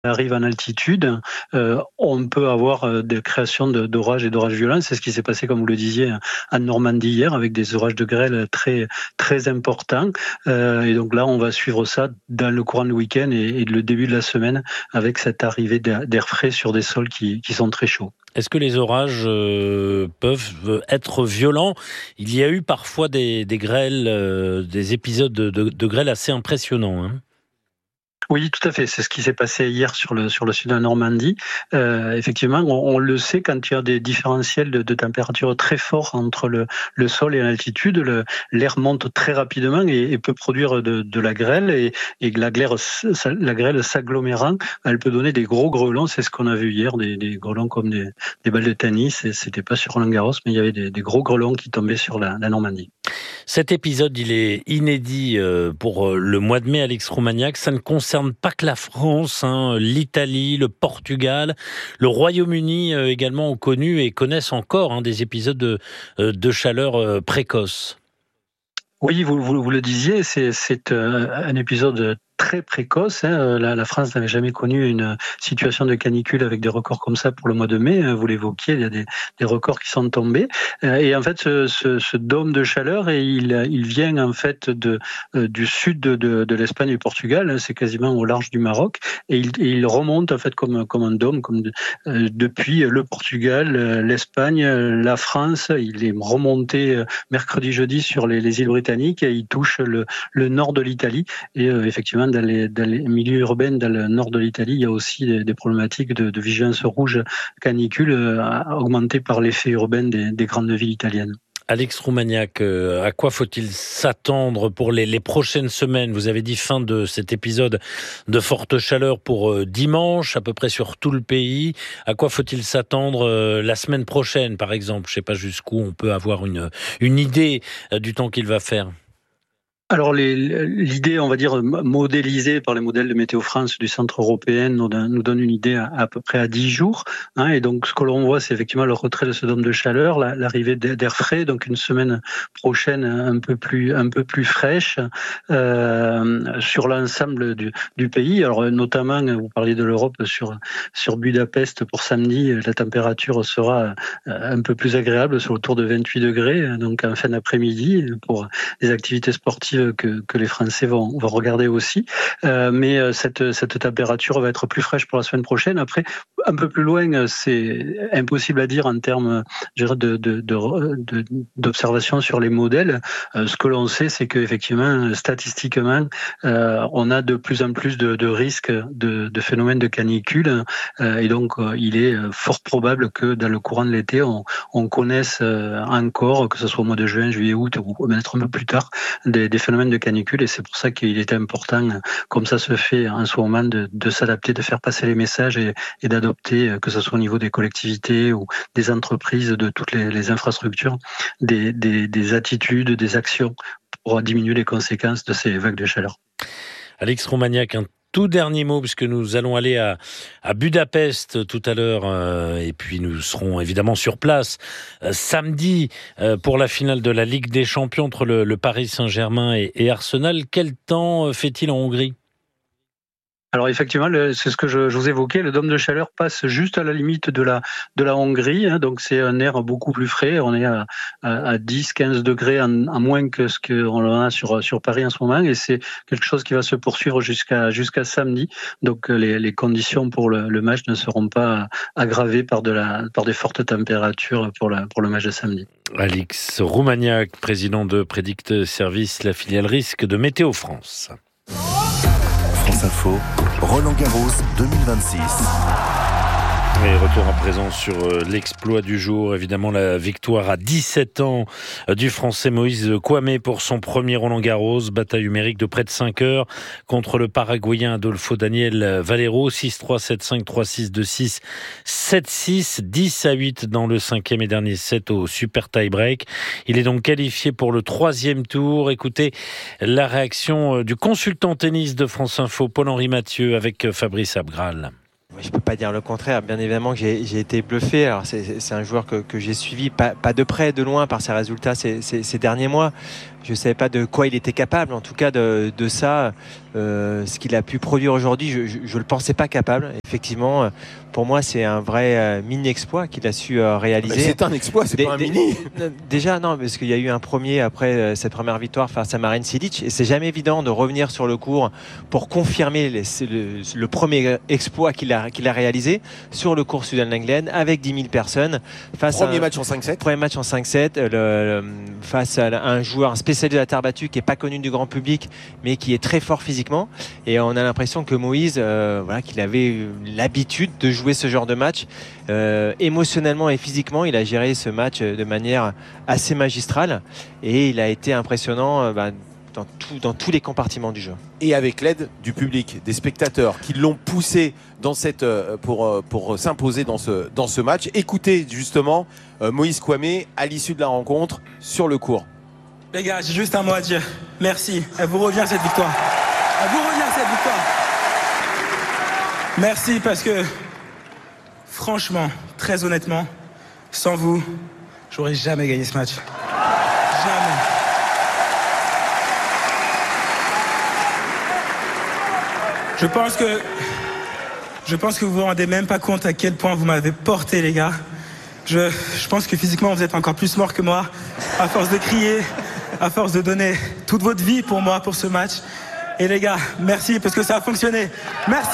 arrive en altitude, on peut avoir des créations d'orages et d'orages violents. C'est ce qui s'est passé, comme vous le disiez, en Normandie hier, avec des orages de grêle très, très importants. Et donc là, on va suivre ça dans le courant du week-end et le début de la semaine, avec cette arrivée d'air frais sur des sols qui sont très chauds. Est-ce que les orages peuvent être violents ? Il y a eu parfois des grêles, des épisodes de grêle assez impressionnants, hein. Oui, tout à fait. C'est ce qui s'est passé hier sur le sud de la Normandie. Effectivement, on le sait, quand il y a des différentiels de température très forts entre le sol et l'altitude, l'air monte très rapidement et peut produire de la grêle. Et la grêle s'agglomérant, elle peut donner des gros grêlons. C'est ce qu'on a vu hier, des grêlons comme des balles de tennis. Et c'était pas sur Roland-Garros, mais il y avait des gros grêlons qui tombaient sur la Normandie. Cet épisode, il est inédit pour le mois de mai, Alix Roumaniac. Ça ne concerne pas que la France, hein. L'Italie, le Portugal, le Royaume-Uni également ont connu et connaissent encore des épisodes de chaleur précoce. Oui, vous le disiez, c'est un épisode très précoce. La France n'avait jamais connu une situation de canicule avec des records comme ça pour le mois de mai. Vous l'évoquiez, il y a des records qui sont tombés. Et en fait, ce dôme de chaleur, il vient en fait du sud de l'Espagne et du Portugal. C'est quasiment au large du Maroc. Et il remonte en fait comme un dôme, depuis le Portugal, l'Espagne, la France. Il est remonté mercredi, jeudi sur les îles britanniques et il touche le nord de l'Italie. Et effectivement, dans les milieux urbains, dans le nord de l'Italie, il y a aussi des problématiques de vigilance rouge canicule augmentées par l'effet urbain des grandes villes italiennes. Alix Roumaniac, à quoi faut-il s'attendre pour les prochaines semaines ? Vous avez dit fin de cet épisode de forte chaleur pour dimanche, à peu près sur tout le pays. À quoi faut-il s'attendre la semaine prochaine, par exemple ? Je ne sais pas jusqu'où on peut avoir une idée du temps qu'il va faire. Alors l'idée, on va dire, modélisée par les modèles de Météo France du Centre européen nous donne une idée à peu près à 10 jours. Et donc ce que l'on voit, c'est effectivement le retrait de ce dôme de chaleur, l'arrivée d'air frais, donc une semaine prochaine un peu plus fraîche sur l'ensemble du pays. Alors notamment, vous parliez de l'Europe, sur Budapest pour samedi, la température sera un peu plus agréable, sur autour de 28 degrés, donc en fin d'après-midi pour des activités sportives que les Français vont regarder aussi. Mais cette température va être plus fraîche pour la semaine prochaine. Après, un peu plus loin, c'est impossible à dire en termes d'observation sur les modèles. Ce que l'on sait, c'est qu'effectivement, statistiquement, on a de plus en plus de risques de phénomènes de canicule. Et donc, il est fort probable que dans le courant de l'été, on connaisse encore, que ce soit au mois de juin, juillet, août ou même un peu plus tard, des phénomènes de canicule. Et c'est pour ça qu'il est important, comme ça se fait en ce moment, de s'adapter, de faire passer les messages et d'adopter, que ce soit au niveau des collectivités ou des entreprises, de toutes les infrastructures, des attitudes, des actions pour diminuer les conséquences de ces vagues de chaleur. Alix Roumaniac, un tout dernier mot, puisque nous allons aller à Budapest tout à l'heure, et puis nous serons évidemment sur place samedi pour la finale de la Ligue des Champions entre le Paris Saint-Germain et Arsenal. Quel temps fait-il en Hongrie ? Alors effectivement, c'est ce que je vous évoquais, le dôme de chaleur passe juste à la limite de la Hongrie, donc c'est un air beaucoup plus frais, on est à 10-15 degrés en moins que ce qu'on a sur Paris en ce moment, et c'est quelque chose qui va se poursuivre jusqu'à samedi, donc les conditions pour le match ne seront pas aggravées par des fortes températures pour le match de samedi. Alix Roumaniac, président de Prédict Service, la filiale risque de Météo France. France Info, Roland-Garros 2026. Et retour à présent sur l'exploit du jour, évidemment la victoire à 17 ans du Français Moïse Kouamé pour son premier Roland-Garros, bataille numérique de près de 5 heures contre le Paraguayen Adolfo Daniel Valero, 6-3, 7-5, 3-6, 2-6, 7-6, 10-8 dans le cinquième et dernier set au super tie-break. Il est donc qualifié pour le troisième tour. Écoutez la réaction du consultant tennis de France Info, Paul-Henri Mathieu, avec Fabrice Abgral. Je ne peux pas dire le contraire. Bien évidemment que j'ai été bluffé. Alors c'est un joueur que j'ai suivi, pas de près, de loin, par ses résultats ces derniers mois. je savais pas de quoi il était capable. En tout cas, de ça, ce qu'il a pu produire aujourd'hui, je le pensais pas capable. Effectivement, pour moi, c'est un vrai mini-exploit qu'il a su réaliser. Mais c'est un exploit, c'est pas un mini. Déjà, non, parce qu'il y a eu un premier après cette première victoire face à Marin Cilic, et c'est jamais évident de revenir sur le court pour confirmer le premier exploit qu'il a réalisé sur le cours Sudal-Lenglen avec 10 000 personnes. Premier match en 5-7. Premier match en 5-7, face à un joueur, un spécialiste de la terre battue qui n'est pas connu du grand public, mais qui est très fort physiquement. Et on a l'impression que Moïse, qu'il avait l'habitude de jouer ce genre de match. Émotionnellement et physiquement, il a géré ce match de manière assez magistrale. Et il a été impressionnant dans tous les compartiments du jeu. Et avec l'aide du public, des spectateurs qui l'ont poussé dans pour s'imposer dans ce match. Écoutez justement Moïse Kouamé à l'issue de la rencontre sur le court. Les gars, j'ai juste un mot à dire. Merci. Elle vous revient cette victoire. Elle vous revient cette victoire. Merci parce que, franchement, très honnêtement, sans vous, j'aurais jamais gagné ce match. Jamais. Je pense que vous vous rendez même pas compte à quel point vous m'avez porté, les gars. Je pense que physiquement, vous êtes encore plus morts que moi, à force de crier, à force de donner toute votre vie pour moi, pour ce match. Et les gars, merci parce que ça a fonctionné. Merci.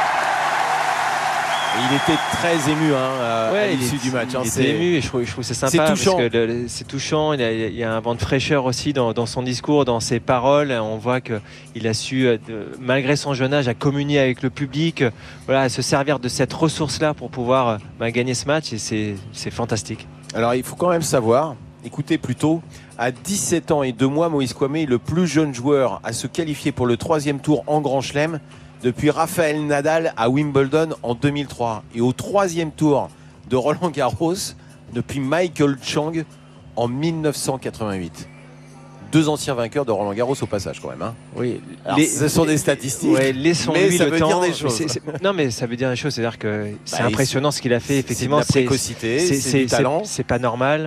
Il était très ému à l'issue du match. Il était ému et je trouve que c'est sympa. C'est touchant. Parce que c'est touchant. Il y a un vent de fraîcheur aussi dans son discours, dans ses paroles. On voit qu'il a su, malgré son jeune âge, à communier avec le public, à se servir de cette ressource-là pour pouvoir gagner ce match. Et c'est fantastique. Alors il faut quand même savoir, écoutez plutôt, à 17 ans et 2 mois, Moïse Kouamé est le plus jeune joueur à se qualifier pour le 3e tour en Grand Chelem depuis Rafael Nadal à Wimbledon en 2003 et au 3e tour de Roland Garros depuis Michael Chang en 1988. 2 anciens vainqueurs de Roland Garros au passage quand même. Oui, alors, ce sont des statistiques, laissons-lui ça le veut temps. dire des choses. Non, mais ça veut dire des choses. C'est-à-dire que c'est impressionnant ce qu'il a fait. Effectivement, c'est de la précocité, c'est du talent. C'est pas normal.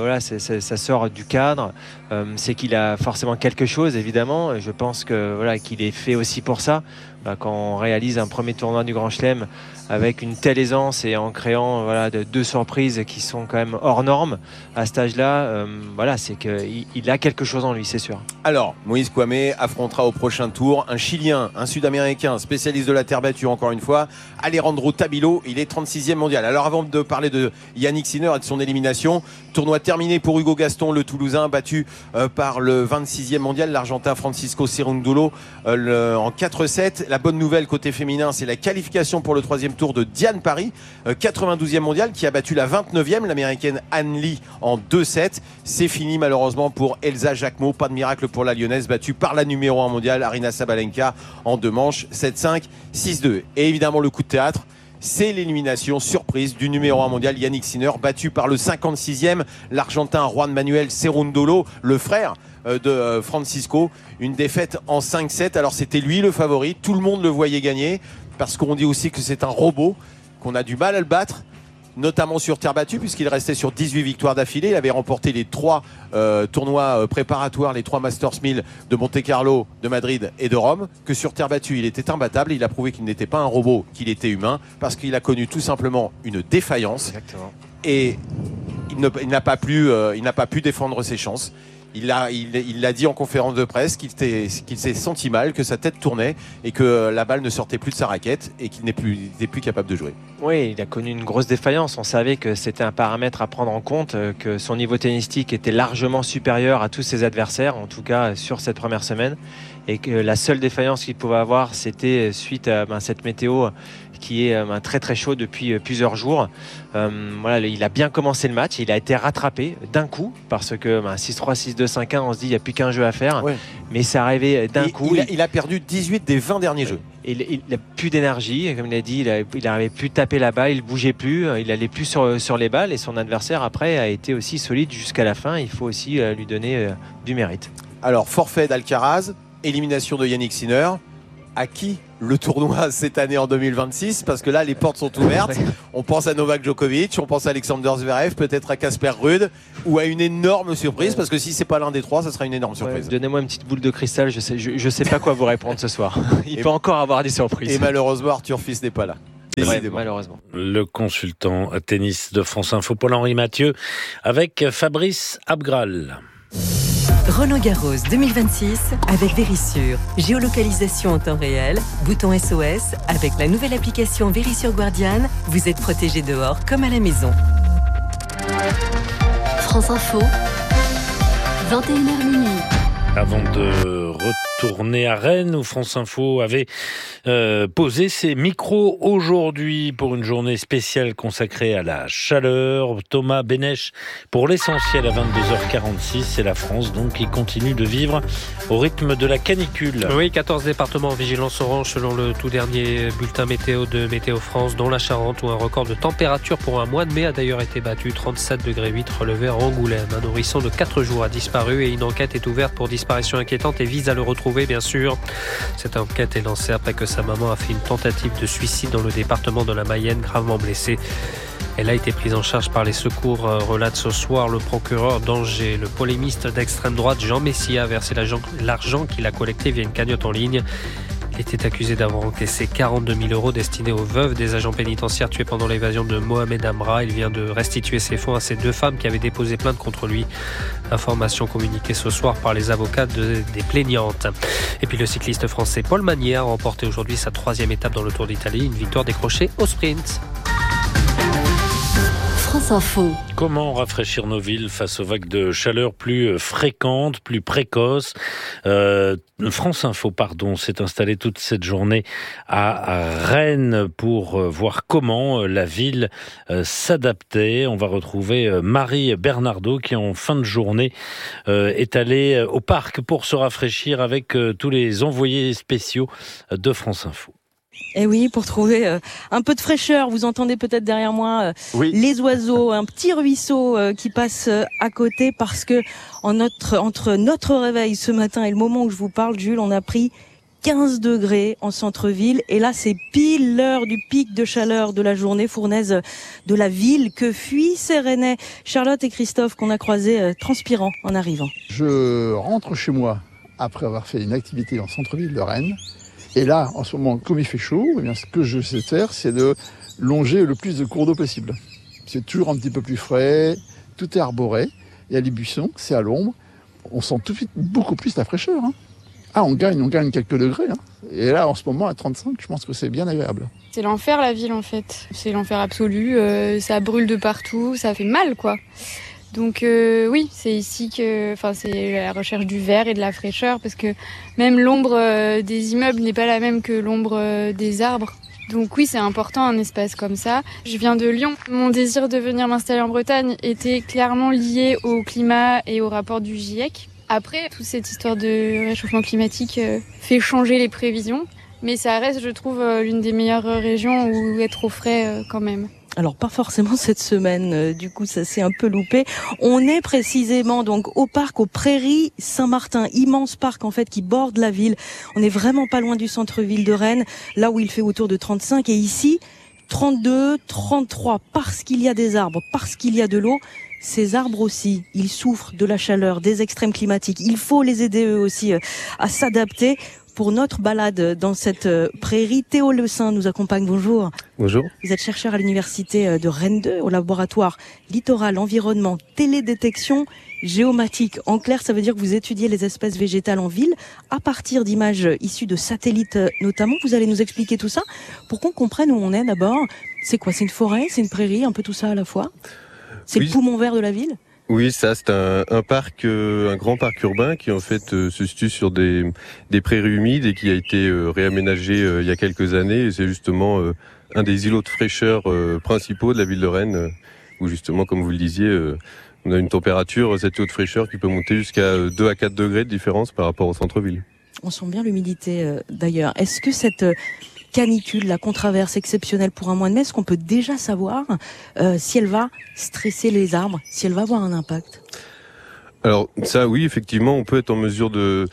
Ça sort du cadre. C'est qu'il a forcément quelque chose, évidemment. Je pense que qu'il est fait aussi pour ça. Quand on réalise un premier tournoi du Grand Chelem avec une telle aisance et en créant 2 surprises qui sont quand même hors normes à cet âge-là, c'est qu'il a quelque chose en lui, c'est sûr. Alors, Moïse Kouamé affrontera au prochain tour un Chilien, un Sud-Américain, spécialiste de la terre battue encore une fois, Alejandro Tabilo, il est 36e mondial. Alors avant de parler de Yannick Sinner et de son élimination, tournoi terminé pour Hugo Gaston, le Toulousain, battu par le 26e mondial, l'Argentin Francisco Cerúndolo en 4-7. La bonne nouvelle côté féminin, c'est la qualification pour le 3e tour de Diane Paris, 92e mondial, qui a battu la 29e, l'américaine Anne Lee en 2-7. C'est fini malheureusement pour Elsa Jacquemot, pas de miracle pour la lyonnaise, battue par la numéro 1 mondiale, Aryna Sabalenka, en 2 manches, 7-5, 6-2. Et évidemment le coup de théâtre, c'est l'élimination surprise du numéro 1 mondial Yannick Sinner, battu par le 56e, l'Argentin Juan Manuel Cerúndolo, le frère de Francisco. Une défaite en 5-7. Alors c'était lui le favori, tout le monde le voyait gagner, parce qu'on dit aussi que c'est un robot, qu'on a du mal à le battre, notamment sur terre battue, puisqu'il restait sur 18 victoires d'affilée. Il avait remporté les 3 tournois préparatoires, les 3 Masters 1000 de Monte-Carlo, de Madrid et de Rome. Que sur terre battue, il était imbattable. Il a prouvé qu'il n'était pas un robot, qu'il était humain, parce qu'il a connu tout simplement une défaillance. Exactement. Et il n'a pas pu défendre ses chances. Il l'a dit en conférence de presse qu'il s'est senti mal, que sa tête tournait et que la balle ne sortait plus de sa raquette et qu'il n'était plus capable de jouer. Oui, il a connu une grosse défaillance. On savait que c'était un paramètre à prendre en compte, que son niveau tennistique était largement supérieur à tous ses adversaires, en tout cas sur cette première semaine, et que la seule défaillance qu'il pouvait avoir, c'était suite à cette météo qui est très très chaud depuis plusieurs jours. Il a bien commencé le match, il a été rattrapé d'un coup parce que 6-3, 6-2, 5-1, on se dit il n'y a plus qu'un jeu à faire, mais c'est arrivé d'un coup. Il a perdu 18 des 20 derniers jeux. Il n'a plus d'énergie, comme il a dit, il n'arrivait plus de taper la balle, il ne bougeait plus, il n'allait plus sur les balles, et son adversaire après a été aussi solide jusqu'à la fin. Il faut aussi lui donner du mérite. Alors forfait d'Alcaraz, élimination de Yannick Sinner. à qui le tournoi cette année en 2026, parce que là les portes sont ouvertes. On pense à Novak Djokovic, on pense à Alexander Zverev, peut-être à Casper Ruud, ou à une énorme surprise, parce que si c'est pas l'un des trois, ça sera une énorme surprise. Donnez-moi une petite boule de cristal, je sais pas quoi vous répondre ce soir. Il peut encore avoir des surprises. Et malheureusement Arthur Fils n'est pas là. Malheureusement. Le consultant tennis de France Info, Paul-Henri Mathieu, avec Fabrice Abgral. Roland-Garros 2026 avec Verisure. Géolocalisation en temps réel, bouton SOS. Avec la nouvelle application Verisure Guardian, vous êtes protégé dehors comme à la maison. France Info, 21h minuit. Avant de retourner à Rennes, où France Info avait posé ses micros aujourd'hui pour une journée spéciale consacrée à la chaleur. Thomas Bénèche pour l'essentiel à 22h46. C'est la France donc qui continue de vivre au rythme de la canicule. Oui, 14 départements en vigilance orange selon le tout dernier bulletin météo de Météo France, dont la Charente, où un record de température pour un mois de mai a d'ailleurs été battu. 37,8 degrés relevé à Angoulême. Un nourrisson de 4 jours a disparu et une enquête est ouverte pour disparition inquiétante et vise à le retrouver, bien sûr. Cette enquête est lancée après que sa maman a fait une tentative de suicide dans le département de la Mayenne, gravement blessée. Elle a été prise en charge par les secours, relate ce soir le procureur d'Angers. Le polémiste d'extrême droite Jean Messia a versé l'argent qu'il a collecté via une cagnotte en ligne. Il était accusé d'avoir encaissé 42 000 € destinés aux veuves des agents pénitentiaires tués pendant l'évasion de Mohamed Amra. Il vient de restituer ses fonds à ces 2 femmes qui avaient déposé plainte contre lui. Information communiquée ce soir par les avocats des plaignantes. Et puis le cycliste français Paul Magnier a remporté aujourd'hui sa 3e étape dans le Tour d'Italie. Une victoire décrochée au sprint. France Info. Comment rafraîchir nos villes face aux vagues de chaleur plus fréquentes, plus précoces? France Info, s'est installée toute cette journée à Rennes pour voir comment la ville s'adaptait. On va retrouver Marie Bernardo qui, en fin de journée, est allée au parc pour se rafraîchir avec tous les envoyés spéciaux de France Info. Et oui, pour trouver un peu de fraîcheur, vous entendez peut-être derrière moi les oiseaux, un petit ruisseau qui passe à côté, parce que entre notre réveil ce matin et le moment où je vous parle, Jules, on a pris 15 degrés en centre-ville, et là c'est pile l'heure du pic de chaleur de la journée fournaise de la ville que fuient ces Rennais. Charlotte et Christophe qu'on a croisés transpirants en arrivant. Je rentre chez moi après avoir fait une activité en centre-ville de Rennes. Et là, en ce moment, comme il fait chaud, eh bien, ce que je sais faire, c'est de longer le plus de cours d'eau possible. C'est toujours un petit peu plus frais, tout est arboré. Il y a les buissons, c'est à l'ombre. On sent tout de suite beaucoup plus la fraîcheur. On gagne quelques degrés. Et là, en ce moment, à 35, je pense que c'est bien agréable. C'est l'enfer, la ville, en fait. C'est l'enfer absolu. Ça brûle de partout, ça fait mal, quoi. Donc oui, c'est ici c'est la recherche du vert et de la fraîcheur, parce que même l'ombre des immeubles n'est pas la même que l'ombre des arbres. Donc oui, c'est important un espace comme ça. Je viens de Lyon. Mon désir de venir m'installer en Bretagne était clairement lié au climat et au rapport du GIEC. Après, toute cette histoire de réchauffement climatique fait changer les prévisions, mais ça reste, je trouve, l'une des meilleures régions où être au frais quand même. Alors pas forcément cette semaine, du coup ça s'est un peu loupé. On est précisément donc au parc, aux Prairies Saint-Martin, immense parc en fait qui borde la ville. On est vraiment pas loin du centre-ville de Rennes, là où il fait autour de 35, et ici 32, 33, parce qu'il y a des arbres, parce qu'il y a de l'eau. Ces arbres aussi, ils souffrent de la chaleur, des extrêmes climatiques. Il faut les aider eux aussi à s'adapter. Pour notre balade dans cette prairie, Théo Le Saint nous accompagne. Bonjour. Bonjour. Vous êtes chercheur à l'université de Rennes 2 au laboratoire littoral, environnement, télédétection géomatique. En clair, ça veut dire que vous étudiez les espèces végétales en ville à partir d'images issues de satellites notamment. Vous allez nous expliquer tout ça pour qu'on comprenne où on est d'abord. C'est quoi? C'est une forêt? C'est une prairie? Un peu tout ça à la fois? C'est le poumon vert de la ville? Oui, ça c'est un parc, un grand parc urbain qui en fait se situe sur des prairies humides et qui a été réaménagé il y a quelques années. Et c'est justement un des îlots de fraîcheur principaux de la ville de Rennes, où justement, comme vous le disiez, on a une température, cet îlot de fraîcheur, qui peut monter jusqu'à 2 à 4 degrés de différence par rapport au centre-ville. On sent bien l'humidité d'ailleurs. Est-ce que cette canicule, la qu'on traverse exceptionnelle pour un mois de mai, est-ce qu'on peut déjà savoir si elle va stresser les arbres, si elle va avoir un impact? Alors ça, oui, effectivement, on peut être en mesure de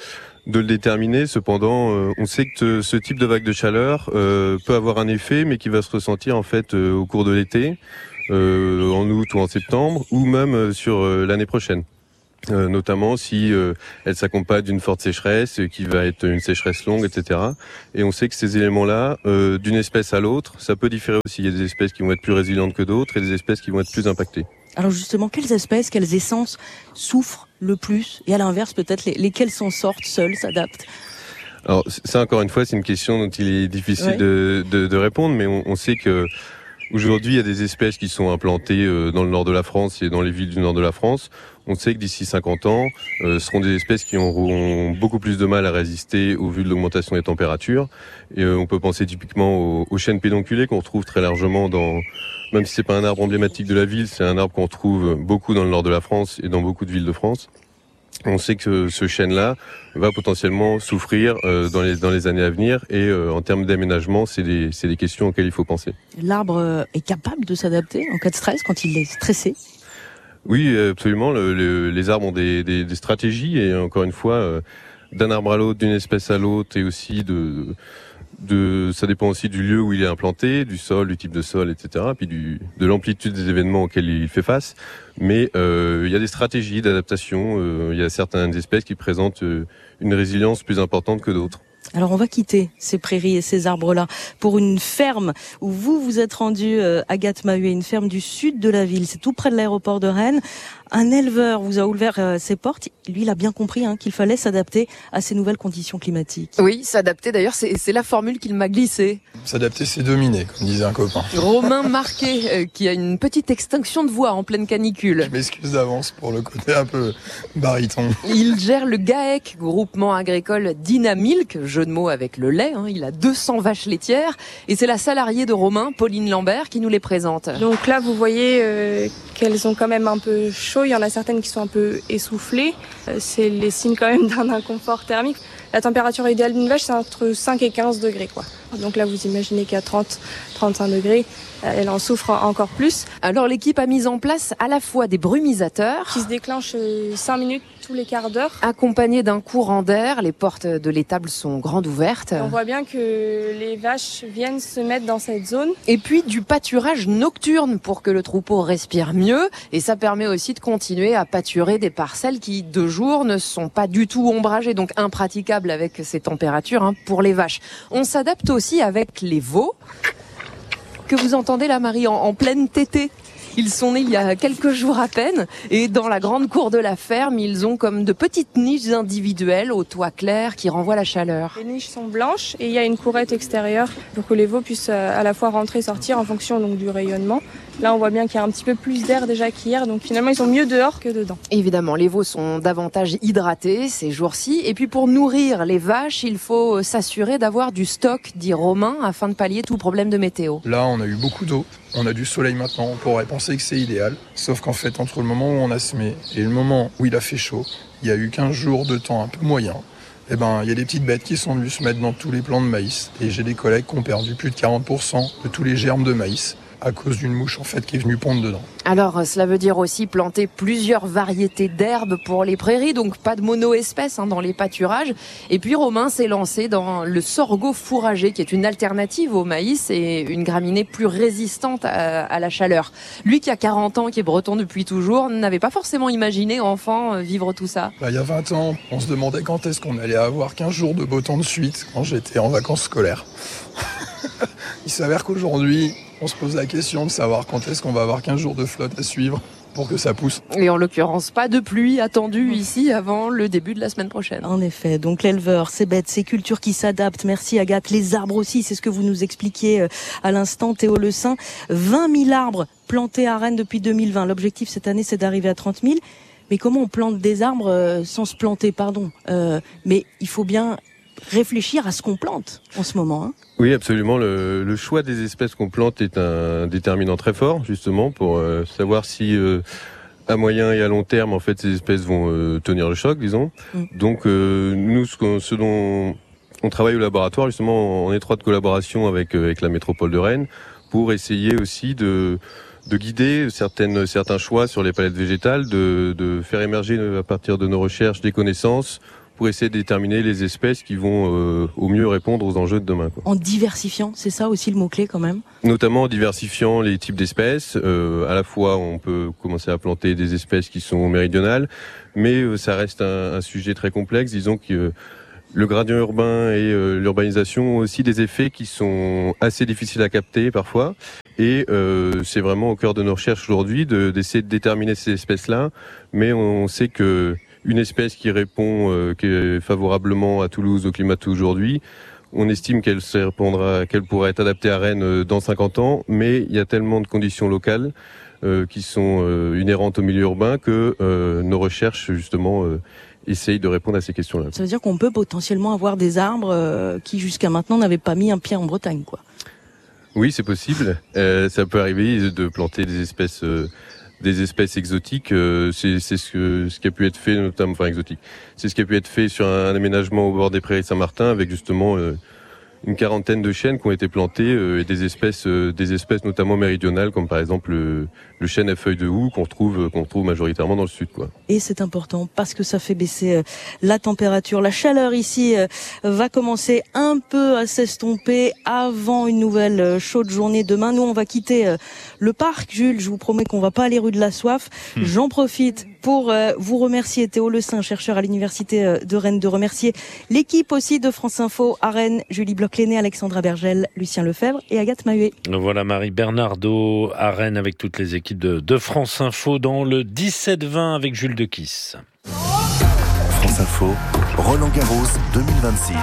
de le déterminer. Cependant, on sait que ce type de vague de chaleur peut avoir un effet, mais qui va se ressentir en fait au cours de l'été, en août ou en septembre, ou même sur l'année prochaine. Notamment si elle s'accompagne d'une forte sécheresse, qui va être une sécheresse longue, etc. Et on sait que ces éléments-là, d'une espèce à l'autre, ça peut différer aussi. Il y a des espèces qui vont être plus résilientes que d'autres et des espèces qui vont être plus impactées. Alors justement, quelles espèces, quelles essences souffrent le plus? Et à l'inverse, peut-être, lesquelles s'en sortent seules, s'adaptent? Alors ça, encore une fois, c'est une question dont il est difficile de répondre, mais on sait que aujourd'hui, il y a des espèces qui sont implantées dans le nord de la France et dans les villes du nord de la France. On sait que d'ici 50 ans, ce seront des espèces qui auront beaucoup plus de mal à résister au vu de l'augmentation des températures. Et on peut penser typiquement aux chênes pédonculés qu'on retrouve très largement même si c'est pas un arbre emblématique de la ville, c'est un arbre qu'on retrouve beaucoup dans le nord de la France et dans beaucoup de villes de France. On sait que ce chêne-là va potentiellement souffrir dans les années à venir et en termes d'aménagement, c'est des questions auxquelles il faut penser. L'arbre est capable de s'adapter en cas de stress quand il est stressé? Oui, absolument. Les arbres ont des stratégies et encore une fois, d'un arbre à l'autre, d'une espèce à l'autre et aussi ça dépend aussi du lieu où il est implanté, du sol, du type de sol, etc. Puis de l'amplitude des événements auxquels il fait face. Mais il y a des stratégies d'adaptation. Il y a certaines espèces qui présentent une résilience plus importante que d'autres. Alors on va quitter ces prairies et ces arbres-là pour une ferme où vous êtes rendu, Agathe Mahuet, une ferme du sud de la ville. C'est tout près de l'aéroport de Rennes. Un éleveur vous a ouvert ses portes. Lui, il a bien compris qu'il fallait s'adapter à ces nouvelles conditions climatiques. Oui, s'adapter d'ailleurs, c'est la formule qu'il m'a glissée. S'adapter, c'est dominer, comme disait un copain. Romain Marquet, qui a une petite extinction de voix en pleine canicule. Je m'excuse d'avance pour le côté un peu baryton. Il gère le GAEC, groupement agricole Dynamilk, jeu de mots avec le lait. Il a 200 vaches laitières. Et c'est la salariée de Romain, Pauline Lambert, qui nous les présente. Donc là, vous voyez qu'elles ont quand même un peu chaud. Il y en a certaines qui sont un peu essoufflées. C'est les signes quand même d'un inconfort thermique. La température idéale d'une vache, c'est entre 5 et 15 degrés, quoi. Donc là, vous imaginez qu'à 30-35 degrés, elle en souffre encore plus. Alors l'équipe a mis en place à la fois des brumisateurs qui se déclenchent 5 minutes tous les quarts d'heure, accompagnés d'un courant d'air. Les portes de l'étable sont grandes ouvertes. Et on voit bien que les vaches viennent se mettre dans cette zone. Et puis du pâturage nocturne pour que le troupeau respire mieux. Et ça permet aussi de continuer à pâturer des parcelles qui, de jour, ne sont pas du tout ombragées, donc impraticables avec ces températures pour les vaches. On s'adapte aussi avec les veaux que vous entendez là, Marie, en pleine tétée. Ils sont nés il y a quelques jours à peine et dans la grande cour de la ferme, ils ont comme de petites niches individuelles au toit clair qui renvoient la chaleur. Les niches sont blanches et il y a une courette extérieure pour que les veaux puissent à la fois rentrer et sortir en fonction donc du rayonnement. Là, on voit bien qu'il y a un petit peu plus d'air déjà qu'hier, donc finalement, ils sont mieux dehors que dedans. Évidemment, les veaux sont davantage hydratés ces jours-ci. Et puis, pour nourrir les vaches, il faut s'assurer d'avoir du stock, dit Romain, afin de pallier tout problème de météo. Là, on a eu beaucoup d'eau. On a du soleil maintenant. On pourrait penser que c'est idéal. Sauf qu'en fait, entre le moment où on a semé et le moment où il a fait chaud, il y a eu 15 jours de temps un peu moyen. Il y a des petites bêtes qui sont venues se mettre dans tous les plants de maïs. Et j'ai des collègues qui ont perdu plus de 40% de tous les germes de maïs à cause d'une mouche qui est venue pondre dedans. Alors cela veut dire aussi planter plusieurs variétés d'herbes pour les prairies, donc pas de mono-espèces dans les pâturages. Et puis Romain s'est lancé dans le sorgho fourragé, qui est une alternative au maïs et une graminée plus résistante à la chaleur. Lui qui a 40 ans, qui est breton depuis toujours, n'avait pas forcément imaginé enfant vivre tout ça. Il y a 20 ans, on se demandait quand est-ce qu'on allait avoir 15 jours de beau temps de suite quand j'étais en vacances scolaires. Il s'avère qu'aujourd'hui, on se pose la question de savoir quand est-ce qu'on va avoir 15 jours de flotte à suivre pour que ça pousse. Et en l'occurrence, pas de pluie attendue ici avant le début de la semaine prochaine. En effet, donc l'éleveur, ces bêtes, ces cultures qui s'adaptent. Merci Agathe. Les arbres aussi, c'est ce que vous nous expliquiez à l'instant, Théo Le Saint. 20 000 arbres plantés à Rennes depuis 2020. L'objectif cette année, c'est d'arriver à 30 000. Mais comment on plante des arbres sans se planter, mais il faut bien réfléchir à ce qu'on plante en ce moment. Oui, absolument. Le choix des espèces qu'on plante est un déterminant très fort, justement, pour savoir si à moyen et à long terme, en fait, ces espèces vont tenir le choc, disons. Donc, nous, ce dont on travaille au laboratoire, justement, en étroite collaboration avec la métropole de Rennes, pour essayer aussi de guider certains choix sur les palettes végétales, de faire émerger à partir de nos recherches des connaissances pour essayer de déterminer les espèces qui vont au mieux répondre aux enjeux de demain, quoi. En diversifiant, c'est ça aussi le mot-clé quand même? Notamment en diversifiant les types d'espèces. À la fois, on peut commencer à planter des espèces qui sont méridionales, mais ça reste un sujet très complexe. Disons que le gradient urbain et l'urbanisation ont aussi des effets qui sont assez difficiles à capter parfois. Et c'est vraiment au cœur de nos recherches aujourd'hui d'essayer de déterminer ces espèces-là. Mais on sait que une espèce qui répond favorablement à Toulouse, au climat d'aujourd'hui, on estime qu'elle pourrait être adaptée à Rennes dans 50 ans, mais il y a tellement de conditions locales qui sont inhérentes au milieu urbain que nos recherches, justement, essayent de répondre à ces questions-là. Ça veut dire qu'on peut potentiellement avoir des arbres qui, jusqu'à maintenant, n'avaient pas mis un pied en Bretagne, quoi. Oui, c'est possible. Ça peut arriver de planter des espèces exotiques. C'est ce qui a pu être fait, notamment, enfin exotique. C'est ce qui a pu être fait sur un aménagement au bord des prairies de Saint-Martin, avec justement une quarantaine de chênes qui ont été plantés et des espèces notamment méridionales, comme par exemple le chêne à feuilles de houx qu'on retrouve majoritairement dans le sud, quoi. Et c'est important parce que ça fait baisser la température. La chaleur ici va commencer un peu à s'estomper avant une nouvelle chaude journée demain. Nous, on va quitter le parc. Jules, je vous promets qu'on va pas aller rue de la Soif. J'en profite pour vous remercier, Théo Le Saint, chercheur à l'université de Rennes, de remercier l'équipe aussi de France Info à Rennes, Julie Bloch-Léné, Alexandra Bergel, Lucien Lefebvre et Agathe Mahuet. Voilà Marie Bernardo à Rennes avec toutes les équipes de France Info dans le 17-20 avec Jules Dequisse. France Info, Roland Garros 2026.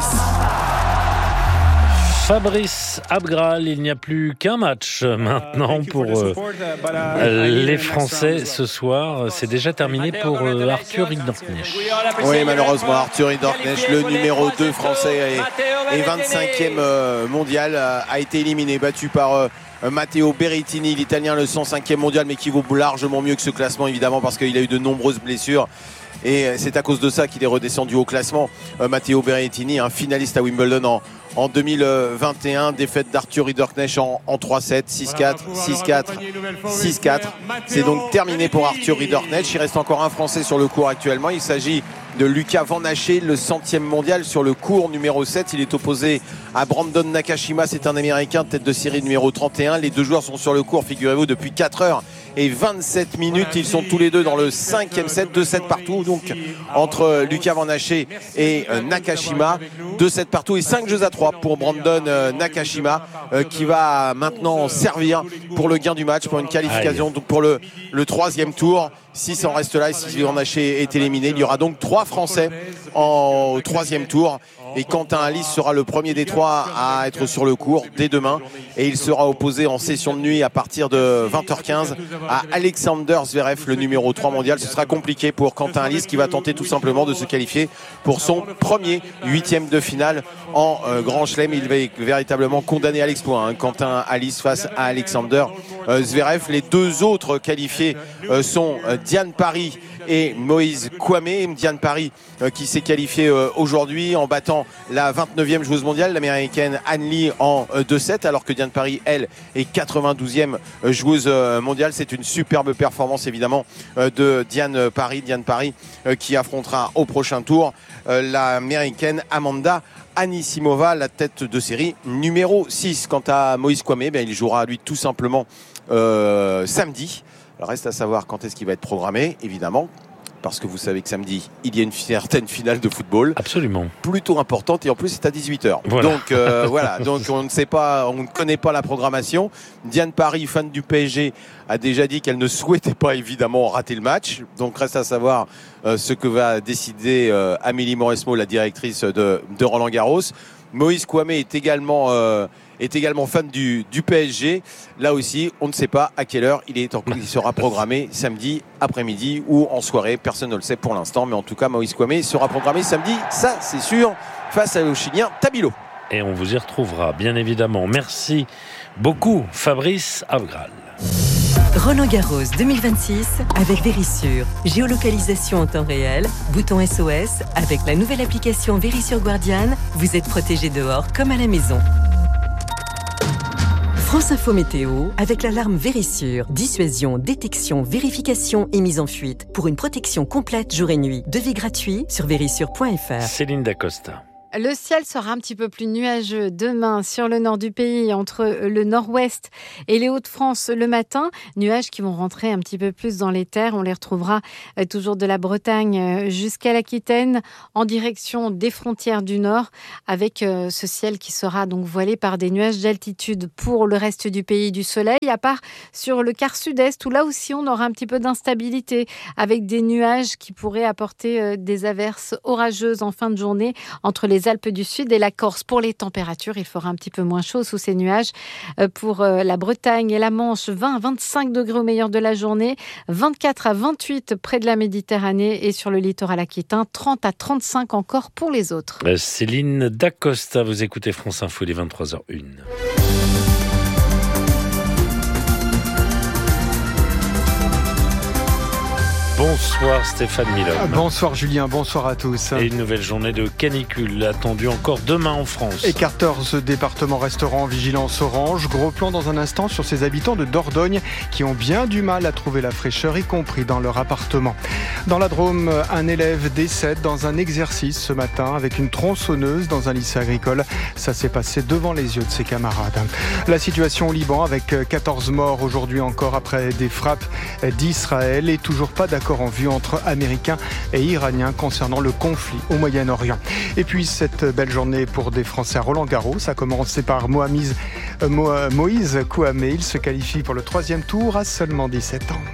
Fabrice Abgral, il n'y a plus qu'un match maintenant pour les Français ce soir. C'est déjà terminé pour Arthur Rinderknecht. Oui, malheureusement, Arthur Rinderknecht, le numéro 2 français et 25e mondial, a été éliminé, battu par Matteo Berrettini, l'Italien, le 105e mondial, mais qui vaut largement mieux que ce classement, évidemment, parce qu'il a eu de nombreuses blessures. Et c'est à cause de ça qu'il est redescendu au classement. Matteo Berrettini, un finaliste à Wimbledon en 2021, défaite d'Arthur Rinderknecht en 3-7, 6-4, 6-4, 6-4. C'est donc terminé pour Arthur Rinderknecht. Il reste encore un Français sur le court actuellement. Il s'agit de Lucas Van Haché, le 100e mondial sur le court numéro 7. Il est opposé à Brandon Nakashima, c'est un Américain, tête de série numéro 31. Les deux joueurs sont sur le court, figurez-vous, depuis 4 heures et 27 minutes. Ils sont tous les deux dans le 5e set, 2-7 partout. Donc entre Lucas Van Haché et Nakashima, 2-7 partout et 5 jeux à 3 pour Brandon Nakashima qui va maintenant servir pour le gain du match, pour une qualification, donc pour le 3e tour. Si ça en reste là et si Van Haché est éliminé, il y aura donc 3 Français au 3e tour. Et Quentin Alice sera le premier des 3 à être sur le court dès demain. Et il sera opposé en session de nuit à partir de 20h15 à Alexander Zverev, le numéro 3 mondial. Ce sera compliqué pour Quentin Alice qui va tenter tout simplement de se qualifier pour son premier 8e de finale en Grand Chelem. Il va véritablement condamner à l'exploit, Quentin Alice face à Alexander Zverev. Les deux autres qualifiés sont Diane Parry et Moïse Kouamé. Diane Parry qui s'est qualifiée aujourd'hui en battant la 29e joueuse mondiale, l'américaine Anne Lee en 2-7, alors que Diane Parry, elle, est 92e joueuse mondiale. C'est une superbe performance évidemment de Diane Parry. Diane Parry qui affrontera au prochain tour l'américaine Amanda Anisimova, la tête de série numéro 6. Quant à Moïse Kouamé, il jouera lui tout simplement samedi. Alors reste à savoir quand est-ce qu'il va être programmé, évidemment, parce que vous savez que samedi, il y a une certaine finale de football. Absolument. Plutôt importante, et en plus c'est à 18h. Voilà. Donc voilà, donc on ne connaît pas la programmation. Diane Parry, fan du PSG, a déjà dit qu'elle ne souhaitait pas évidemment rater le match. Donc reste à savoir ce que va décider Amélie Mauresmo, la directrice de Roland Garros. Moïse Kouamé est également fan du PSG. Là aussi, on ne sait pas à quelle heure il sera programmé samedi après-midi ou en soirée. Personne ne le sait pour l'instant. Mais en tout cas, Moïse Kouamé sera programmé samedi, ça c'est sûr, face au Chilien Tabilo. Et on vous y retrouvera, bien évidemment. Merci beaucoup, Fabrice Abgral. Roland Garros 2026 avec Vérissure. Géolocalisation en temps réel, bouton SOS. Avec la nouvelle application Vérissure Guardian, vous êtes protégé dehors comme à la maison. France Info Météo avec l'alarme Vérissure. Dissuasion, détection, vérification et mise en fuite. Pour une protection complète jour et nuit. Devis gratuit sur vérissure.fr. Céline Dacosta. Le ciel sera un petit peu plus nuageux demain sur le nord du pays, entre le nord-ouest et les Hauts-de-France le matin. Nuages qui vont rentrer un petit peu plus dans les terres. On les retrouvera toujours de la Bretagne jusqu'à l'Aquitaine, en direction des frontières du nord, avec ce ciel qui sera donc voilé par des nuages d'altitude. Pour le reste du pays, du soleil, à part sur le quart sud-est, où là aussi on aura un petit peu d'instabilité, avec des nuages qui pourraient apporter des averses orageuses en fin de journée entre les Alpes du Sud et la Corse. Pour les températures, il fera un petit peu moins chaud sous ces nuages. Pour la Bretagne et la Manche, 20 à 25 degrés au meilleur de la journée, 24 à 28 près de la Méditerranée et sur le littoral aquitain, 30 à 35 encore pour les autres. Céline Dacosta, vous écoutez France Info, il est 23h01. Bonsoir Stéphane Milon. Bonsoir Julien, bonsoir à tous. Et une nouvelle journée de canicule attendue encore demain en France. Et 14 départements resteront en vigilance orange. Gros plan dans un instant sur ces habitants de Dordogne qui ont bien du mal à trouver la fraîcheur, y compris dans leur appartement. Dans la Drôme, un élève décède dans un exercice ce matin avec une tronçonneuse dans un lycée agricole. Ça s'est passé devant les yeux de ses camarades. La situation au Liban avec 14 morts aujourd'hui encore après des frappes d'Israël et toujours pas d'accord en vue entre Américains et Iraniens concernant le conflit au Moyen-Orient. Et puis cette belle journée pour des Français à Roland-Garros. Ça a commencé par Moïse Kouamé. Il se qualifie pour le 3e tour à seulement 17 ans.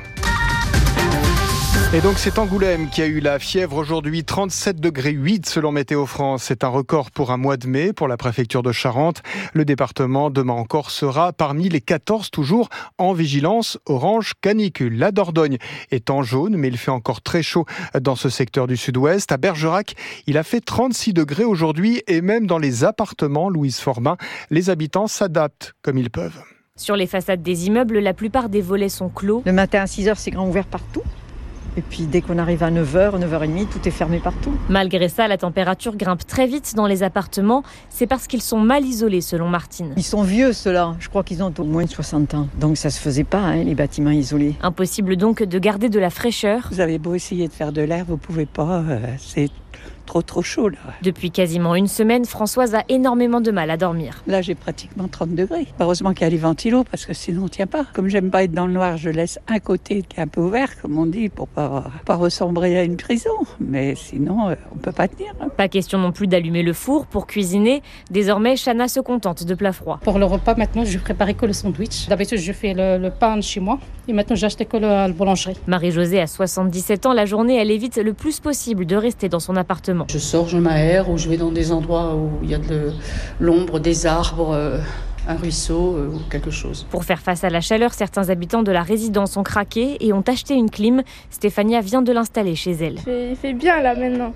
Et donc c'est Angoulême qui a eu la fièvre aujourd'hui, 37,8 degrés selon Météo France. C'est un record pour un mois de mai pour la préfecture de Charente. Le département demain encore sera parmi les 14 toujours en vigilance orange canicule. La Dordogne est en jaune, mais il fait encore très chaud dans ce secteur du sud-ouest. À Bergerac, il a fait 36 degrés aujourd'hui et même dans les appartements, Louise Forbin, les habitants s'adaptent comme ils peuvent. Sur les façades des immeubles, la plupart des volets sont clos. Le matin à 6h, c'est grand ouvert partout. Et puis dès qu'on arrive à 9h, 9h30, tout est fermé partout. Malgré ça, la température grimpe très vite dans les appartements. C'est parce qu'ils sont mal isolés, selon Martine. Ils sont vieux, ceux-là. Je crois qu'ils ont au moins de 60 ans. Donc ça se faisait pas, les bâtiments isolés. Impossible donc de garder de la fraîcheur. Vous avez beau essayer de faire de l'air, vous pouvez pas. C'est trop chaud là. Depuis quasiment une semaine, Françoise a énormément de mal à dormir. Là, j'ai pratiquement 30 degrés. Heureusement qu'il y a les ventilos parce que sinon on tient pas. Comme j'aime pas être dans le noir, je laisse un côté qui est un peu ouvert, comme on dit, pour pas ressembler à une prison. Mais sinon, on peut pas tenir. Pas question non plus d'allumer le four pour cuisiner. Désormais, Chana se contente de plats froids. Pour le repas, maintenant, je préparais que le sandwich. D'habitude, je fais le pain chez moi. Et maintenant, j'ai acheté que la boulangerie. Marie-Josée a 77 ans. La journée, elle évite le plus possible de rester dans son appartement. Je sors, je m'aère, ou je vais dans des endroits où il y a de l'ombre, des arbres, un ruisseau ou quelque chose. Pour faire face à la chaleur, certains habitants de la résidence ont craqué et ont acheté une clim. Stéphania vient de l'installer chez elle. Il fait bien là maintenant.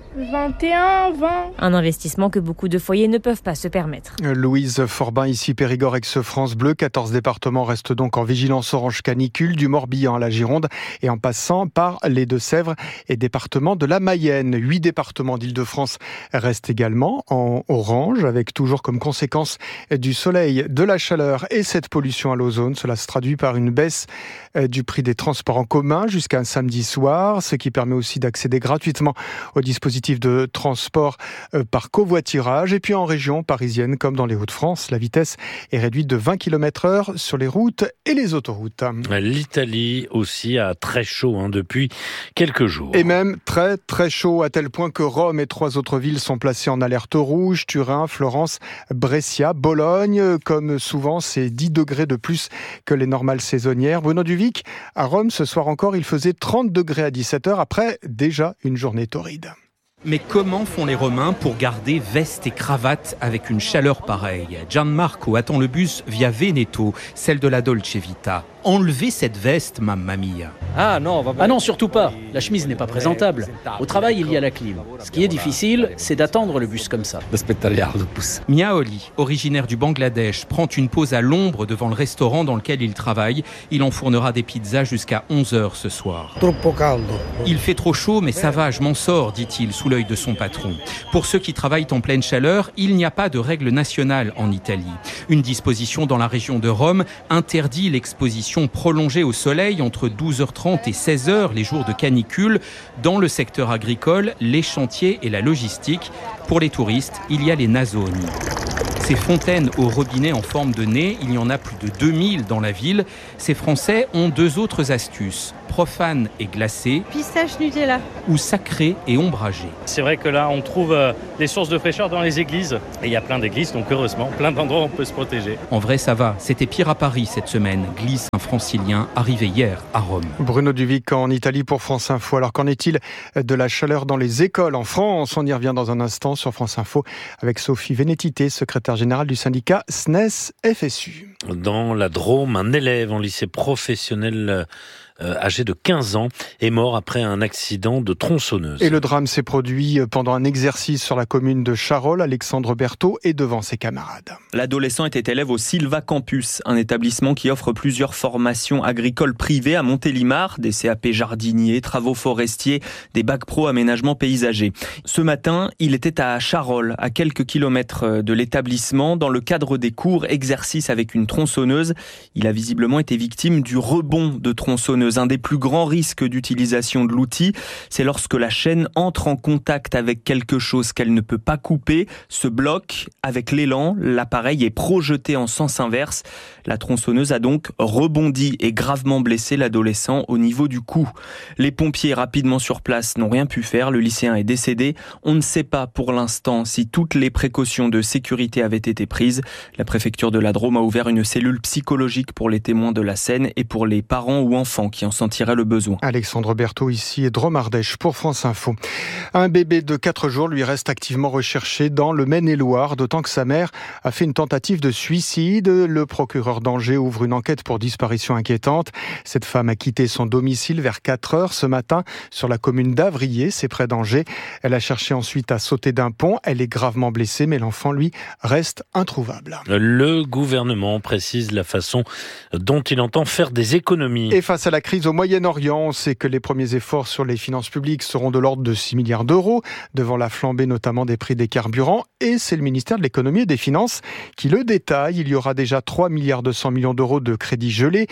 21, 20. Un investissement que beaucoup de foyers ne peuvent pas se permettre. Louise Forbin, ici Périgord, ex-France Bleu. 14 départements restent donc en vigilance orange canicule, du Morbihan à la Gironde et en passant par les Deux-Sèvres et département de la Mayenne. 8 départements d'Île-de-France restent également en orange, avec toujours comme conséquence du soleil, de la chaleur et cette pollution à l'ozone. Cela se traduit par une baisse du prix des transports en commun jusqu'à un samedi soir, ce qui permet aussi d'accéder gratuitement au dispositif de transport par covoiturage. Et puis en région parisienne, comme dans les Hauts-de-France, la vitesse est réduite de 20 km/h sur les routes et les autoroutes. L'Italie aussi a très chaud depuis quelques jours. Et même très très chaud, à tel point que Rome et 3 autres villes sont placées en alerte rouge. Turin, Florence, Brescia, Bologne. Comme souvent, c'est 10 degrés de plus que les normales saisonnières. Bruno Duvic, à Rome, ce soir encore, il faisait 30 degrés à 17h après déjà une journée torride. Mais comment font les Romains pour garder veste et cravate avec une chaleur pareille ? Gianmarco attend le bus via Veneto, celle de la Dolce Vita. Enlevez cette veste, mamma mia. Ah non, surtout pas. La chemise n'est pas présentable. Au travail, il y a la clim. Ce qui est difficile, c'est d'attendre le bus comme ça. Miaoli, originaire du Bangladesh, prend une pause à l'ombre devant le restaurant dans lequel il travaille. Il enfournera des pizzas jusqu'à 11h ce soir. Il fait trop chaud, mais ça va, je m'en sors, dit-il, sous l'œil de son patron. Pour ceux qui travaillent en pleine chaleur, il n'y a pas de règle nationale en Italie. Une disposition dans la région de Rome interdit l'exposition prolongée au soleil entre 12h30 et 16h les jours de canicule. Dans le secteur agricole, les chantiers et la logistique. Pour les touristes, il y a les nasoni. Ces fontaines au robinet en forme de nez, il y en a plus de 2000 dans la ville. Ces Français ont 2 autres astuces, profanes et glacées, Pistache Nutella. ou sacrées et ombragées. C'est vrai que là, on trouve des sources de fraîcheur dans les églises. Et il y a plein d'églises, donc heureusement, plein d'endroits où on peut se protéger. En vrai, ça va. C'était pire à Paris cette semaine, glisse un francilien arrivé hier à Rome. Bruno Duvic en Italie pour France Info. Alors qu'en est-il de la chaleur dans les écoles en France? On y revient dans un instant sur France Info avec Sophie Vénétité, secrétaire générale du syndicat SNES FSU. Dans la Drôme, un élève en lycée professionnel âgé de 15 ans est mort après un accident de tronçonneuse. Et le drame s'est produit pendant un exercice sur la commune de Charolles. Alexandre Berthaud est devant ses camarades. L'adolescent était élève au Silva Campus, un établissement qui offre plusieurs formations agricoles privées à Montélimar, des CAP jardiniers, travaux forestiers, des bacs pro aménagement paysager. Ce matin, il était à Charolles, à quelques kilomètres de l'établissement, dans le cadre des cours exercice avec une tronçonneuse. Il a visiblement été victime du rebond de tronçonneuse. Un des plus grands risques d'utilisation de l'outil, c'est lorsque la chaîne entre en contact avec quelque chose qu'elle ne peut pas couper, se bloque. Avec l'élan, l'appareil est projeté en sens inverse. La tronçonneuse a donc rebondi et gravement blessé l'adolescent au niveau du cou. Les pompiers rapidement sur place n'ont rien pu faire. Le lycéen est décédé. On ne sait pas pour l'instant si toutes les précautions de sécurité avaient été prises. La préfecture de la Drôme a ouvert une cellule psychologique pour les témoins de la scène et pour les parents ou enfants qui en sentiraient le besoin. Alexandre Berthaud ici et Drôme Ardèche pour France Info. Un bébé de 4 jours lui reste activement recherché dans le Maine-et-Loire, d'autant que sa mère a fait une tentative de suicide. Le procureur d'Angers ouvre une enquête pour disparition inquiétante. Cette femme a quitté son domicile vers 4h ce matin sur la commune d'Avrier, c'est près d'Angers. Elle a cherché ensuite à sauter d'un pont. Elle est gravement blessée, mais l'enfant, lui, reste introuvable. Le gouvernement précise la façon dont il entend faire des économies. Et face à la crise au Moyen-Orient, on sait que les premiers efforts sur les finances publiques seront de l'ordre de 6 milliards d'euros, devant la flambée notamment des prix des carburants. Et c'est le ministère de l'économie et des finances qui le détaille. Il y aura déjà 3 milliards 200 millions d'euros de crédits gelés,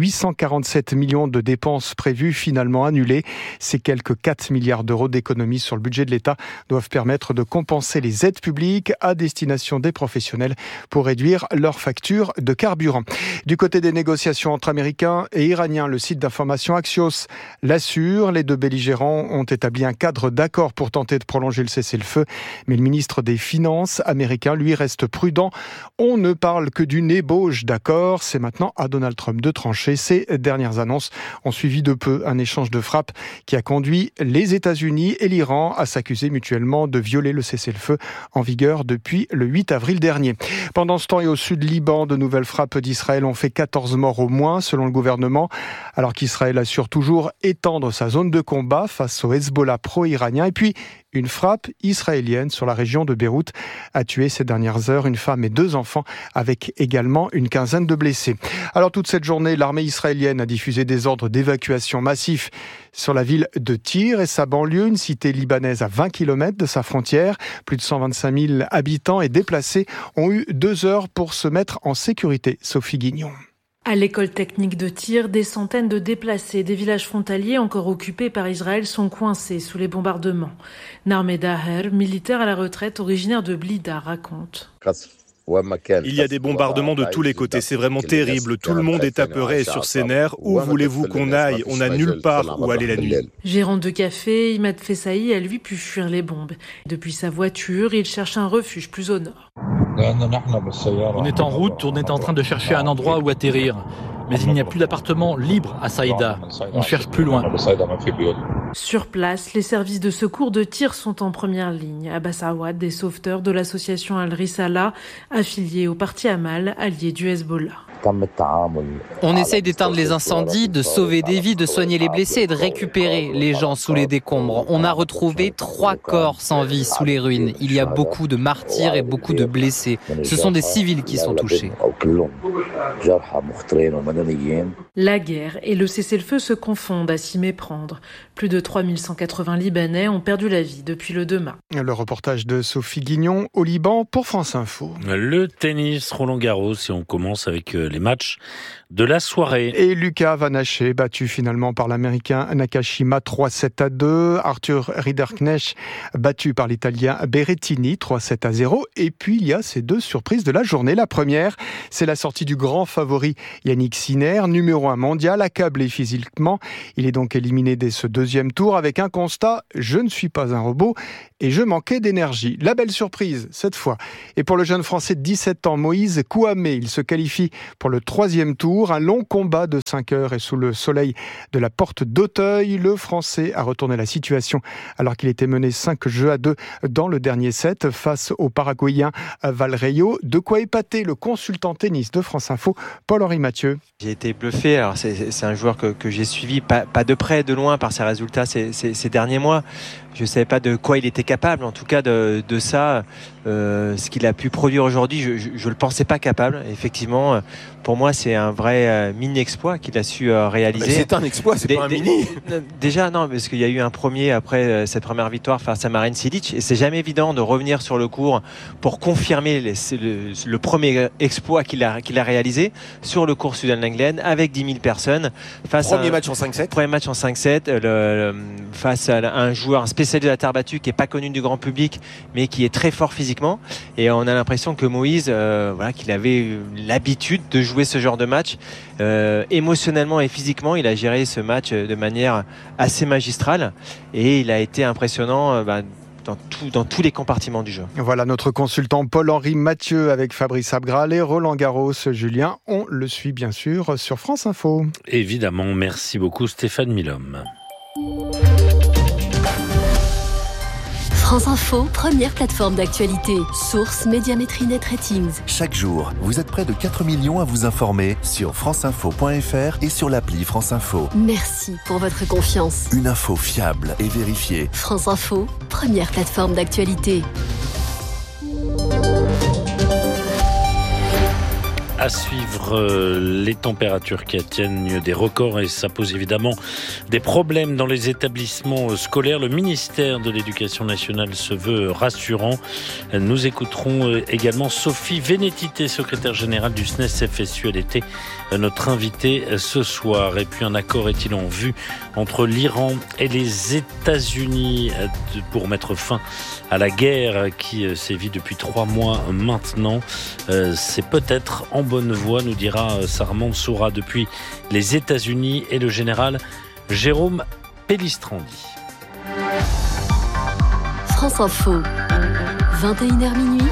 847 millions de dépenses prévues finalement annulées. Ces quelques 4 milliards d'euros d'économies sur le budget de l'État doivent permettre de compenser les aides publiques à destination des professionnels pour réduire leurs factures de carburant. Du côté des négociations entre Américains et Iraniens, le site d'information Axios l'assure. Les deux belligérants ont établi un cadre d'accord pour tenter de prolonger le cessez-le-feu. Mais le ministre des Finances américain, lui, reste prudent. On ne parle que d'une ébauche d'accord. C'est maintenant à Donald Trump de trancher. Ces dernières annonces ont suivi de peu un échange de frappes qui a conduit les États-Unis et l'Iran à s'accuser mutuellement de violer le cessez-le-feu en vigueur depuis le 8 avril dernier. Pendant ce temps et au sud Liban, de nouvelles frappes d'Israël ont fait 14 morts au moins, selon le gouvernement, alors qu'Israël assure toujours étendre sa zone de combat face au Hezbollah pro-iranien. Et puis, une frappe israélienne sur la région de Beyrouth a tué ces dernières heures une femme et 2 enfants, avec également une quinzaine de blessés. Alors toute cette journée, l'armée israélienne a diffusé des ordres d'évacuation massifs sur la ville de Tyr et sa banlieue, une cité libanaise à 20 km de sa frontière. Plus de 125 000 habitants et déplacés ont eu 2 heures pour se mettre en sécurité. Sophie Guignon. À l'école technique de Tyr, des centaines de déplacés des villages frontaliers encore occupés par Israël sont coincés sous les bombardements. Narmeh Daher, militaire à la retraite originaire de Blida, raconte. Il y a des bombardements de tous les côtés, c'est vraiment terrible. Tout le monde est apeuré et sur ses nerfs. Où voulez-vous qu'on aille? On n'a nulle part où aller la nuit. Gérant de café, Imad Fessaï a lui pu fuir les bombes. Depuis sa voiture, il cherche un refuge plus au nord. On est en route, on est en train de chercher un endroit où atterrir. Mais il n'y a plus d'appartement libre à Saïda. On cherche plus loin. Sur place, les services de secours de Tyr sont en première ligne. Abbas Awad, des sauveteurs de l'association Al-Risala, affiliée au parti Amal, allié du Hezbollah. On essaye d'éteindre les incendies, de sauver des vies, de soigner les blessés et de récupérer les gens sous les décombres. On a retrouvé 3 corps sans vie sous les ruines. Il y a beaucoup de martyrs et beaucoup de blessés. Ce sont des civils qui sont touchés. La guerre et le cessez-le-feu se confondent à s'y méprendre. Plus de 3180 Libanais ont perdu la vie depuis le 2 mars. Le reportage de Sophie Guignon au Liban pour France Info. Le tennis Roland-Garros, et on commence avec les matchs de la soirée. Et Lucas Van Haché, battu finalement par l'Américain Nakashima 3-7-2. Arthur Rinderknecht, battu par l'Italien Berrettini 3-7-0. Et puis il y a ces deux surprises de la journée. La première, c'est la sortie du grand favori Yannick Sinner, numéro 1 mondial, accablé physiquement. Il est donc éliminé dès ce deuxième tour avec un constat: je ne suis pas un robot et je manquais d'énergie. La belle surprise cette fois. Et pour le jeune Français de 17 ans, Moïse Kouamé, il se qualifie pour le troisième tour. Un long combat de 5 heures et sous le soleil de la porte d'Auteuil. Le Français a retourné la situation alors qu'il était mené 5-2 dans le dernier set face au Paraguayen Valreio. De quoi épater le consultant tennis de France Info, Paul-Henri Mathieu. J'ai été bluffé. Alors c'est un joueur que j'ai suivi, pas de près, de loin, par ses résultats ces derniers mois. Je ne savais pas de quoi il était capable, en tout cas de ça. Ce qu'il a pu produire aujourd'hui, je ne le pensais pas capable. Effectivement, pour moi, c'est un vrai mini-exploit qu'il a su réaliser. Mais c'est un exploit, c'est pas un mini. Déjà, non, parce qu'il y a eu un premier après cette première victoire face à Marin Cilic. Et c'est jamais évident de revenir sur le court pour confirmer le premier exploit qu'il a réalisé sur le court Sudden-Lenglen avec 10 000 personnes. Premier match en 5-7. Premier match en 5-7, face à un joueur, un spécialiste de la terre battue qui n'est pas connu du grand public, mais qui est très fort physiquement. Et on a l'impression que Moïse, qu'il avait l'habitude de jouer ce genre de match. Émotionnellement et physiquement, il a géré ce match de manière assez magistrale. Et il a été impressionnant dans tous les compartiments du jeu. Voilà notre consultant Paul-Henri Mathieu avec Fabrice Abgral et Roland Garros. Julien, on le suit bien sûr sur France Info. Évidemment, merci beaucoup Stéphane Milhomme. France Info, première plateforme d'actualité. Source Médiamétrie Net Ratings. Chaque jour, vous êtes près de 4 millions à vous informer sur franceinfo.fr et sur l'appli France Info. Merci pour votre confiance. Une info fiable et vérifiée. France Info, première plateforme d'actualité. À suivre les températures qui atteignent des records et ça pose évidemment des problèmes dans les établissements scolaires. Le ministère de l'Éducation nationale se veut rassurant. Nous écouterons également Sophie Vénétité, secrétaire générale du SNES-FSU. Elle était notre invitée ce soir. Et puis un accord est-il en vue entre l'Iran et les États-Unis pour mettre fin à la guerre qui sévit depuis 3 mois maintenant. C'est peut-être en bonne voie, nous dira Sarah Mansoura depuis les États-Unis et le général Jérôme Pellistrandi. France Info, 21h minuit.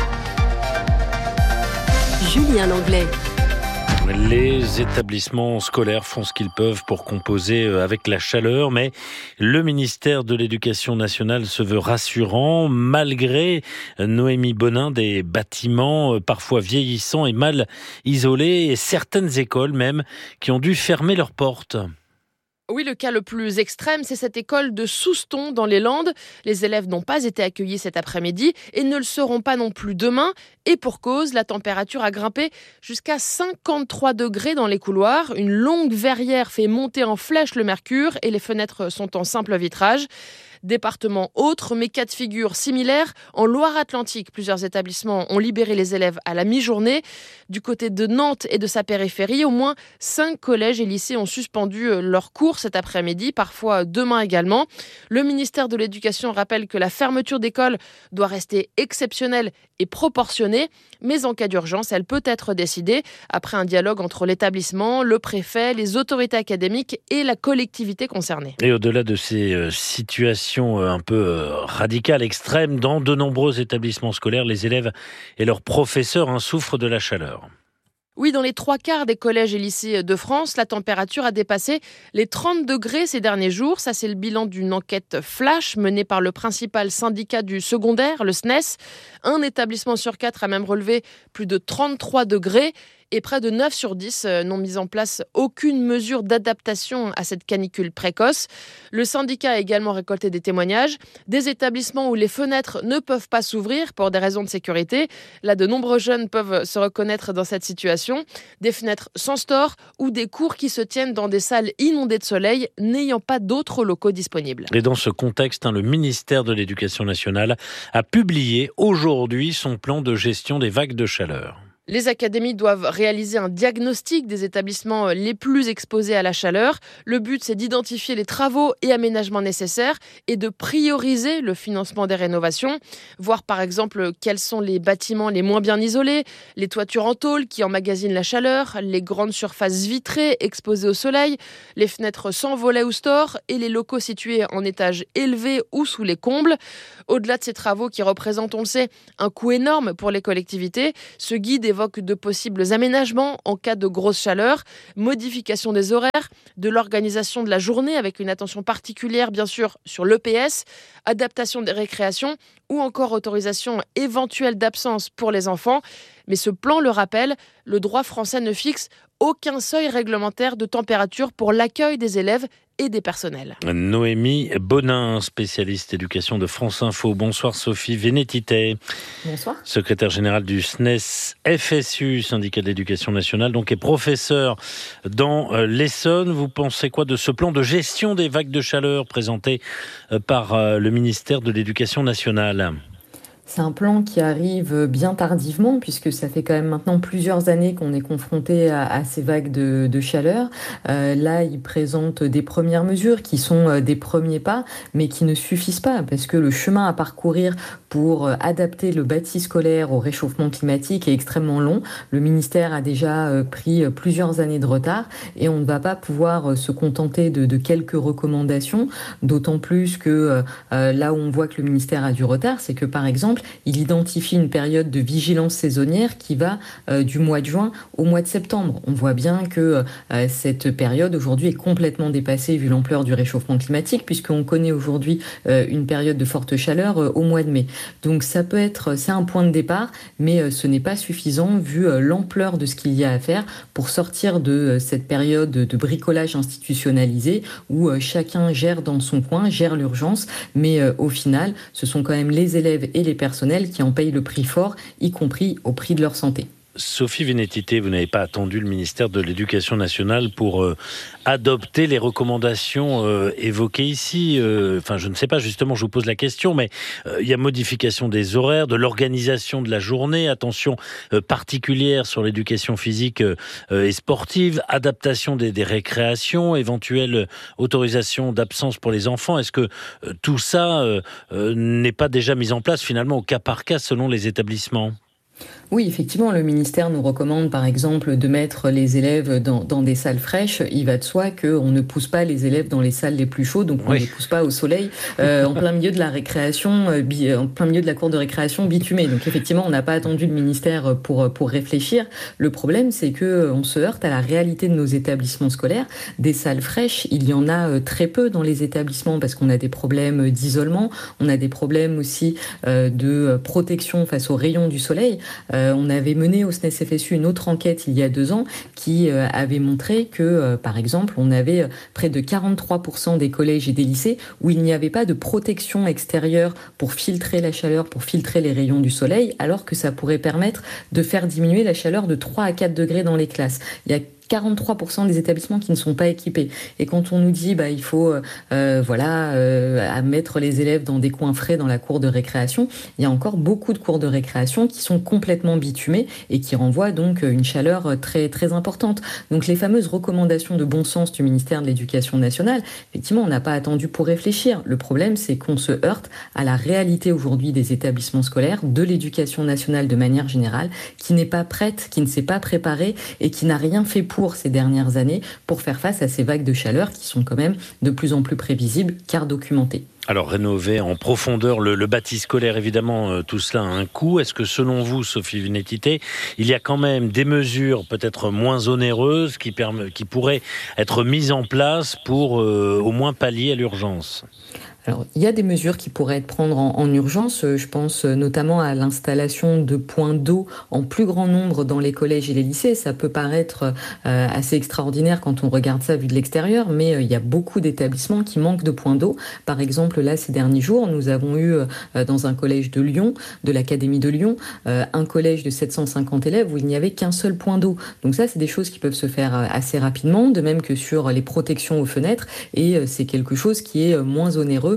Julien Langlais. Les établissements scolaires font ce qu'ils peuvent pour composer avec la chaleur, mais le ministère de l'Éducation nationale se veut rassurant, malgré, Noémie Bonin, des bâtiments parfois vieillissants et mal isolés, et certaines écoles même qui ont dû fermer leurs portes. Oui, le cas le plus extrême, c'est cette école de Souston dans les Landes. Les élèves n'ont pas été accueillis cet après-midi et ne le seront pas non plus demain. Et pour cause, la température a grimpé jusqu'à 53 degrés dans les couloirs. Une longue verrière fait monter en flèche le mercure et les fenêtres sont en simple vitrage. Département autre, mais cas de figure similaire. En Loire-Atlantique, plusieurs établissements ont libéré les élèves à la mi-journée. Du côté de Nantes et de sa périphérie, au moins 5 collèges et lycées ont suspendu leurs cours cet après-midi, parfois demain également. Le ministère de l'Éducation rappelle que la fermeture d'écoles doit rester exceptionnelle et proportionnée, mais en cas d'urgence, elle peut être décidée après un dialogue entre l'établissement, le préfet, les autorités académiques et la collectivité concernée. Et au-delà de ces situations un peu radicales, extrêmes, dans de nombreux établissements scolaires, les élèves et leurs professeurs souffrent de la chaleur. Oui, dans les 3/4 des collèges et lycées de France, la température a dépassé les 30 degrés ces derniers jours. Ça, c'est le bilan d'une enquête flash menée par le principal syndicat du secondaire, le SNES. Un établissement sur 4 a même relevé plus de 33 degrés. et près de 9 sur 10 n'ont mis en place aucune mesure d'adaptation à cette canicule précoce. Le syndicat a également récolté des témoignages, des établissements où les fenêtres ne peuvent pas s'ouvrir pour des raisons de sécurité. Là, de nombreux jeunes peuvent se reconnaître dans cette situation. Des fenêtres sans store ou des cours qui se tiennent dans des salles inondées de soleil, n'ayant pas d'autres locaux disponibles. Et dans ce contexte, le ministère de l'Éducation nationale a publié aujourd'hui son plan de gestion des vagues de chaleur. Les académies doivent réaliser un diagnostic des établissements les plus exposés à la chaleur. Le but, c'est d'identifier les travaux et aménagements nécessaires et de prioriser le financement des rénovations. Voir par exemple quels sont les bâtiments les moins bien isolés, les toitures en tôle qui emmagasinent la chaleur, les grandes surfaces vitrées exposées au soleil, les fenêtres sans volets ou stores et les locaux situés en étages élevés ou sous les combles. Au-delà de ces travaux qui représentent, on le sait, un coût énorme pour les collectivités, ce guide évoque de possibles aménagements en cas de grosse chaleur, modification des horaires, de l'organisation de la journée avec une attention particulière bien sûr sur l'EPS, adaptation des récréations ou encore autorisation éventuelle d'absence pour les enfants. Mais ce plan le rappelle, le droit français ne fixe aucun seuil réglementaire de température pour l'accueil des élèves et des personnels. Noémie Bonin, spécialiste éducation de France Info. Bonsoir Sophie Vénétité. Bonsoir. Secrétaire générale du SNES FSU, syndicat d'éducation nationale, donc est professeur dans l'Essonne. Vous pensez quoi de ce plan de gestion des vagues de chaleur présenté par le ministère de l'Éducation nationale ? C'est un plan qui arrive bien tardivement puisque ça fait quand même maintenant plusieurs années qu'on est confronté à ces vagues de chaleur. Là, il présente des premières mesures qui sont des premiers pas, mais qui ne suffisent pas parce que le chemin à parcourir pour adapter le bâti scolaire au réchauffement climatique est extrêmement long. Le ministère a déjà pris plusieurs années de retard et on ne va pas pouvoir se contenter de quelques recommandations, d'autant plus que là où on voit que le ministère a du retard, c'est que par exemple, il identifie une période de vigilance saisonnière qui va du mois de juin au mois de septembre. On voit bien que cette période aujourd'hui est complètement dépassée vu l'ampleur du réchauffement climatique puisqu'on connaît aujourd'hui une période de forte chaleur au mois de mai. Donc c'est un point de départ, mais ce n'est pas suffisant vu l'ampleur de ce qu'il y a à faire pour sortir de cette période de bricolage institutionnalisé où chacun gère dans son coin, gère l'urgence, mais au final, ce sont quand même les élèves et les personnels qui en payent le prix fort, y compris au prix de leur santé. Sophie Vénétité, vous n'avez pas attendu le ministère de l'Éducation nationale pour adopter les recommandations évoquées ici. Je ne sais pas, justement, je vous pose la question, mais il y a modification des horaires, de l'organisation de la journée, attention particulière sur l'éducation physique et sportive, adaptation des récréations, éventuelle autorisation d'absence pour les enfants. Est-ce que tout ça n'est pas déjà mis en place finalement au cas par cas selon les établissements ? Oui, effectivement, le ministère nous recommande par exemple de mettre les élèves dans des salles fraîches. Il va de soi qu'on ne pousse pas les élèves dans les salles les plus chaudes, donc on ne les pousse pas au soleil en plein milieu de la récréation, en plein milieu de la cour de récréation bitumée. Donc effectivement, on n'a pas attendu le ministère pour réfléchir. Le problème, c'est qu'on se heurte à la réalité de nos établissements scolaires. Des salles fraîches, il y en a très peu dans les établissements parce qu'on a des problèmes d'isolement, on a des problèmes aussi de protection face aux rayons du soleil. On avait mené au SNES FSU une autre enquête il y a 2 ans qui avait montré que, par exemple, on avait près de 43% des collèges et des lycées où il n'y avait pas de protection extérieure pour filtrer la chaleur, pour filtrer les rayons du soleil, alors que ça pourrait permettre de faire diminuer la chaleur de 3 à 4 degrés dans les classes. Il y a 43% des établissements qui ne sont pas équipés. Et quand on nous dit il faut mettre les élèves dans des coins frais dans la cour de récréation, il y a encore beaucoup de cours de récréation qui sont complètement bitumés et qui renvoient donc une chaleur très, très importante. Donc les fameuses recommandations de bon sens du ministère de l'Éducation nationale, effectivement, on n'a pas attendu pour réfléchir. Le problème, c'est qu'on se heurte à la réalité aujourd'hui des établissements scolaires, de l'éducation nationale de manière générale, qui n'est pas prête, qui ne s'est pas préparée et qui n'a rien fait pour ces dernières années pour faire face à ces vagues de chaleur qui sont quand même de plus en plus prévisibles car documentées. Alors rénover en profondeur le bâti scolaire, évidemment, tout cela a un coût. Est-ce que selon vous, Sophie Vénétité, il y a quand même des mesures peut-être moins onéreuses qui pourraient être mises en place pour au moins pallier à l'urgence ? Alors, il y a des mesures qui pourraient être prises en urgence. Je pense notamment à l'installation de points d'eau en plus grand nombre dans les collèges et les lycées. Ça peut paraître assez extraordinaire quand on regarde ça vu de l'extérieur, mais il y a beaucoup d'établissements qui manquent de points d'eau. Par exemple, là, ces derniers jours, nous avons eu dans un collège de Lyon, de l'Académie de Lyon, un collège de 750 élèves où il n'y avait qu'un seul point d'eau. Donc ça, c'est des choses qui peuvent se faire assez rapidement, de même que sur les protections aux fenêtres, et c'est quelque chose qui est moins onéreux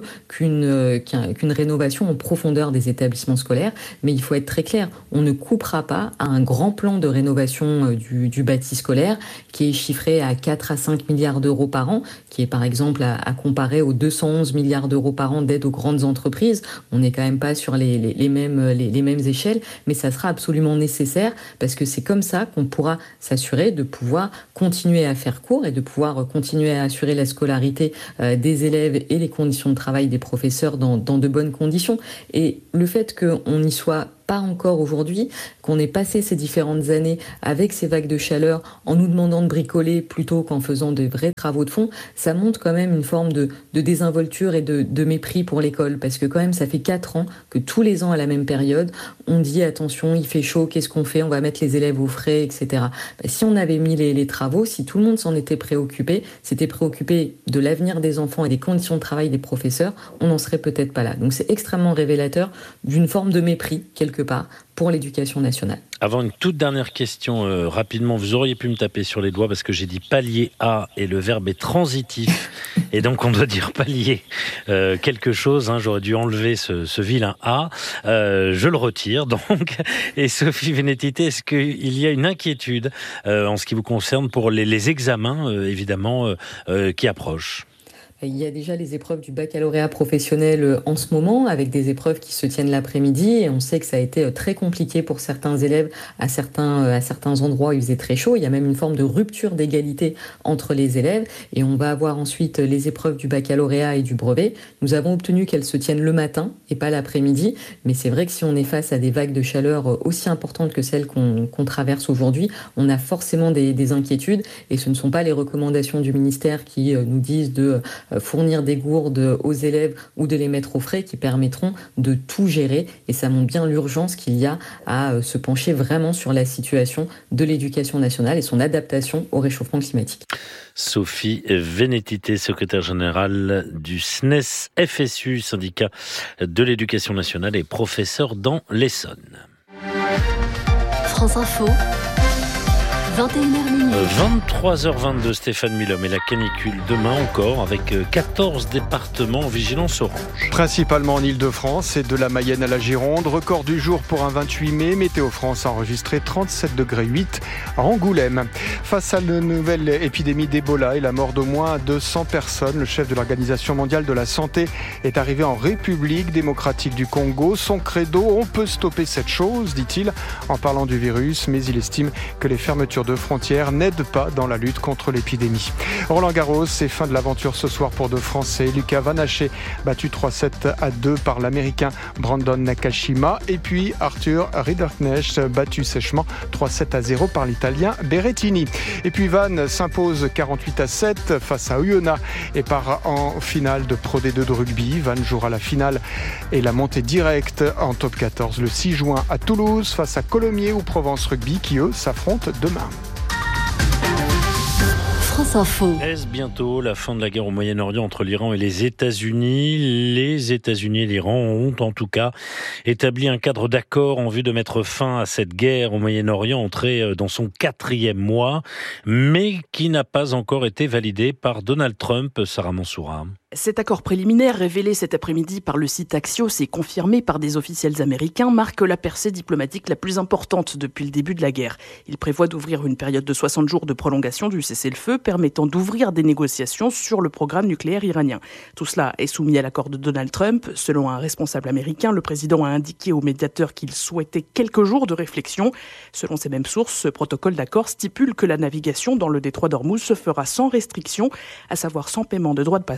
qu'une rénovation en profondeur des établissements scolaires. Mais il faut être très clair, on ne coupera pas à un grand plan de rénovation du bâti scolaire qui est chiffré à 4 à 5 milliards d'euros par an, qui est par exemple à comparer aux 211 milliards d'euros par an d'aide aux grandes entreprises. On n'est quand même pas sur les mêmes échelles, mais ça sera absolument nécessaire parce que c'est comme ça qu'on pourra s'assurer de pouvoir continuer à faire cours et de pouvoir continuer à assurer la scolarité des élèves et les conditions de travail des professeurs dans de bonnes conditions. Et le fait qu'on n'y soit pas encore aujourd'hui, qu'on ait passé ces différentes années avec ces vagues de chaleur en nous demandant de bricoler plutôt qu'en faisant de vrais travaux de fond, ça montre quand même une forme de désinvolture et de mépris pour l'école, parce que quand même ça fait 4 ans que tous les ans à la même période, on dit attention, il fait chaud, qu'est-ce qu'on fait ? On va mettre les élèves au frais, etc. Si on avait mis les travaux, si tout le monde s'en était préoccupé, s'était préoccupé de l'avenir des enfants et des conditions de travail des professeurs, on n'en serait peut-être pas là. Donc c'est extrêmement révélateur d'une forme de mépris, quelque part, pour l'éducation nationale. Avant une toute dernière question, rapidement, vous auriez pu me taper sur les doigts parce que j'ai dit palier A et le verbe est transitif et donc on doit dire palier quelque chose, hein, j'aurais dû enlever ce vilain A, je le retire donc. Et Sophie Vénétité, est-ce qu'il y a une inquiétude en ce qui vous concerne pour les examens évidemment qui approchent ? Il y a déjà les épreuves du baccalauréat professionnel en ce moment, avec des épreuves qui se tiennent l'après-midi. Et on sait que ça a été très compliqué pour certains élèves à certains endroits où il faisait très chaud. Il y a même une forme de rupture d'égalité entre les élèves. Et on va avoir ensuite les épreuves du baccalauréat et du brevet. Nous avons obtenu qu'elles se tiennent le matin et pas l'après-midi. Mais c'est vrai que si on est face à des vagues de chaleur aussi importantes que celles qu'on traverse aujourd'hui, on a forcément des inquiétudes. Et ce ne sont pas les recommandations du ministère qui nous disent de fournir des gourdes aux élèves ou de les mettre au frais qui permettront de tout gérer. Et ça montre bien l'urgence qu'il y a à se pencher vraiment sur la situation de l'éducation nationale et son adaptation au réchauffement climatique. Sophie Vénétité, secrétaire générale du SNES FSU, syndicat de l'éducation nationale et professeur dans l'Essonne. France Info. 21h minuit. 23h22, Stéphane Milhomme, et la canicule demain encore avec 14 départements en vigilance orange. Principalement en Ile-de-France et de la Mayenne à la Gironde. Record du jour pour un 28 mai. Météo France a enregistré 37,8 degrés à Angoulême. Face à la nouvelle épidémie d'Ebola et la mort d'au moins 200 personnes, le chef de l'Organisation mondiale de la santé est arrivé en République démocratique du Congo. Son credo, on peut stopper cette chose, dit-il, en parlant du virus, mais il estime que les fermetures de frontières n'aident pas dans la lutte contre l'épidémie. Roland Garros, c'est fin de l'aventure ce soir pour deux Français. Lucas Van Haché, battu 3-7-2 par l'Américain Brandon Nakashima. Et puis Arthur Rinderknecht, battu sèchement 3-7-0 par l'Italien Berrettini. Et puis Van s'impose 48-7 face à Oyonnax et part en finale de Pro D2 de rugby. Van jouera la finale et la montée directe en top 14 le 6 juin à Toulouse face à Colomiers ou Provence Rugby qui, eux, s'affrontent demain. France Info. Est-ce bientôt la fin de la guerre au Moyen-Orient entre l'Iran et les États-Unis ? Les États-Unis et l'Iran ont en tout cas établi un cadre d'accord en vue de mettre fin à cette guerre au Moyen-Orient entrée dans son 4e mois, mais qui n'a pas encore été validé par Donald Trump. Sarah Mansoura. Cet accord préliminaire, révélé cet après-midi par le site Axios et confirmé par des officiels américains, marque la percée diplomatique la plus importante depuis le début de la guerre. Il prévoit d'ouvrir une période de 60 jours de prolongation du cessez-le-feu, permettant d'ouvrir des négociations sur le programme nucléaire iranien. Tout cela est soumis à l'accord de Donald Trump. Selon un responsable américain, le président a indiqué au médiateur qu'il souhaitait quelques jours de réflexion. Selon ces mêmes sources, ce protocole d'accord stipule que la navigation dans le détroit d'Ormuz se fera sans restriction, à savoir sans paiement de droits de passage, et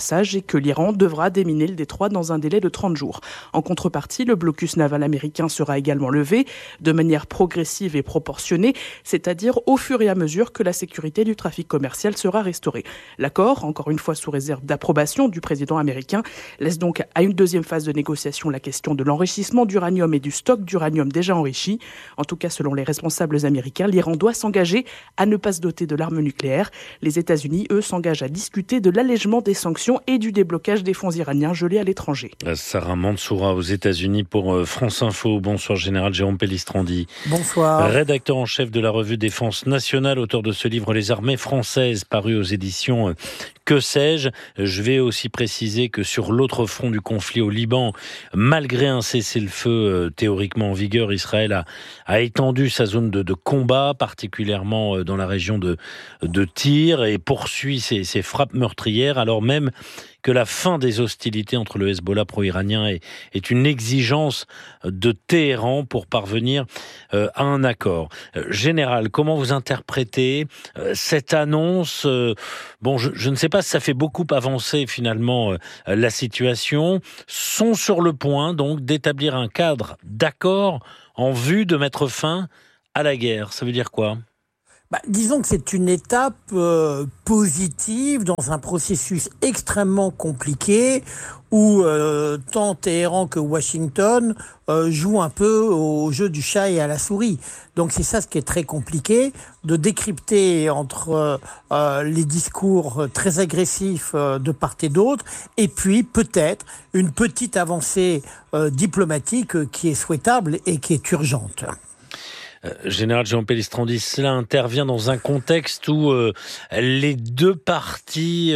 que l'Iran devra déminer le détroit dans un délai de 30 jours. En contrepartie, le blocus naval américain sera également levé de manière progressive et proportionnée, c'est-à-dire au fur et à mesure que la sécurité du trafic commercial sera restaurée. L'accord, encore une fois sous réserve d'approbation du président américain, laisse donc à une deuxième phase de négociation la question de l'enrichissement d'uranium et du stock d'uranium déjà enrichi. En tout cas, selon les responsables américains, l'Iran doit s'engager à ne pas se doter de l'arme nucléaire. Les États-Unis, eux, s'engagent à discuter de l'allègement des sanctions et du déblocage des fonds iraniens gelés à l'étranger. Sarah Mansoura aux États-Unis pour France Info. Bonsoir Général Jérôme Pellistrandi. Bonsoir. Rédacteur en chef de la revue Défense nationale, auteur de ce livre Les armées françaises, paru aux éditions Que sais-je. Je vais aussi préciser que sur l'autre front du conflit au Liban, malgré un cessez-le-feu théoriquement en vigueur, Israël a étendu sa zone de combat, particulièrement dans la région de Tyr, et poursuit ses frappes meurtrières, alors même que la fin des hostilités entre le Hezbollah pro-iranien est une exigence de Téhéran pour parvenir à un accord. Général, comment vous interprétez cette annonce ? Bon, je ne sais pas si ça fait beaucoup avancer finalement la situation. Sont sur le point donc d'établir un cadre d'accord en vue de mettre fin à la guerre. Ça veut dire quoi ? Disons que c'est une étape positive dans un processus extrêmement compliqué où tant Téhéran que Washington jouent un peu au jeu du chat et à la souris. Donc c'est ça ce qui est très compliqué, de décrypter entre les discours très agressifs de part et d'autre, et puis peut-être une petite avancée diplomatique qui est souhaitable et qui est urgente. Général Jérôme Pellistrandi, cela intervient dans un contexte où les deux parties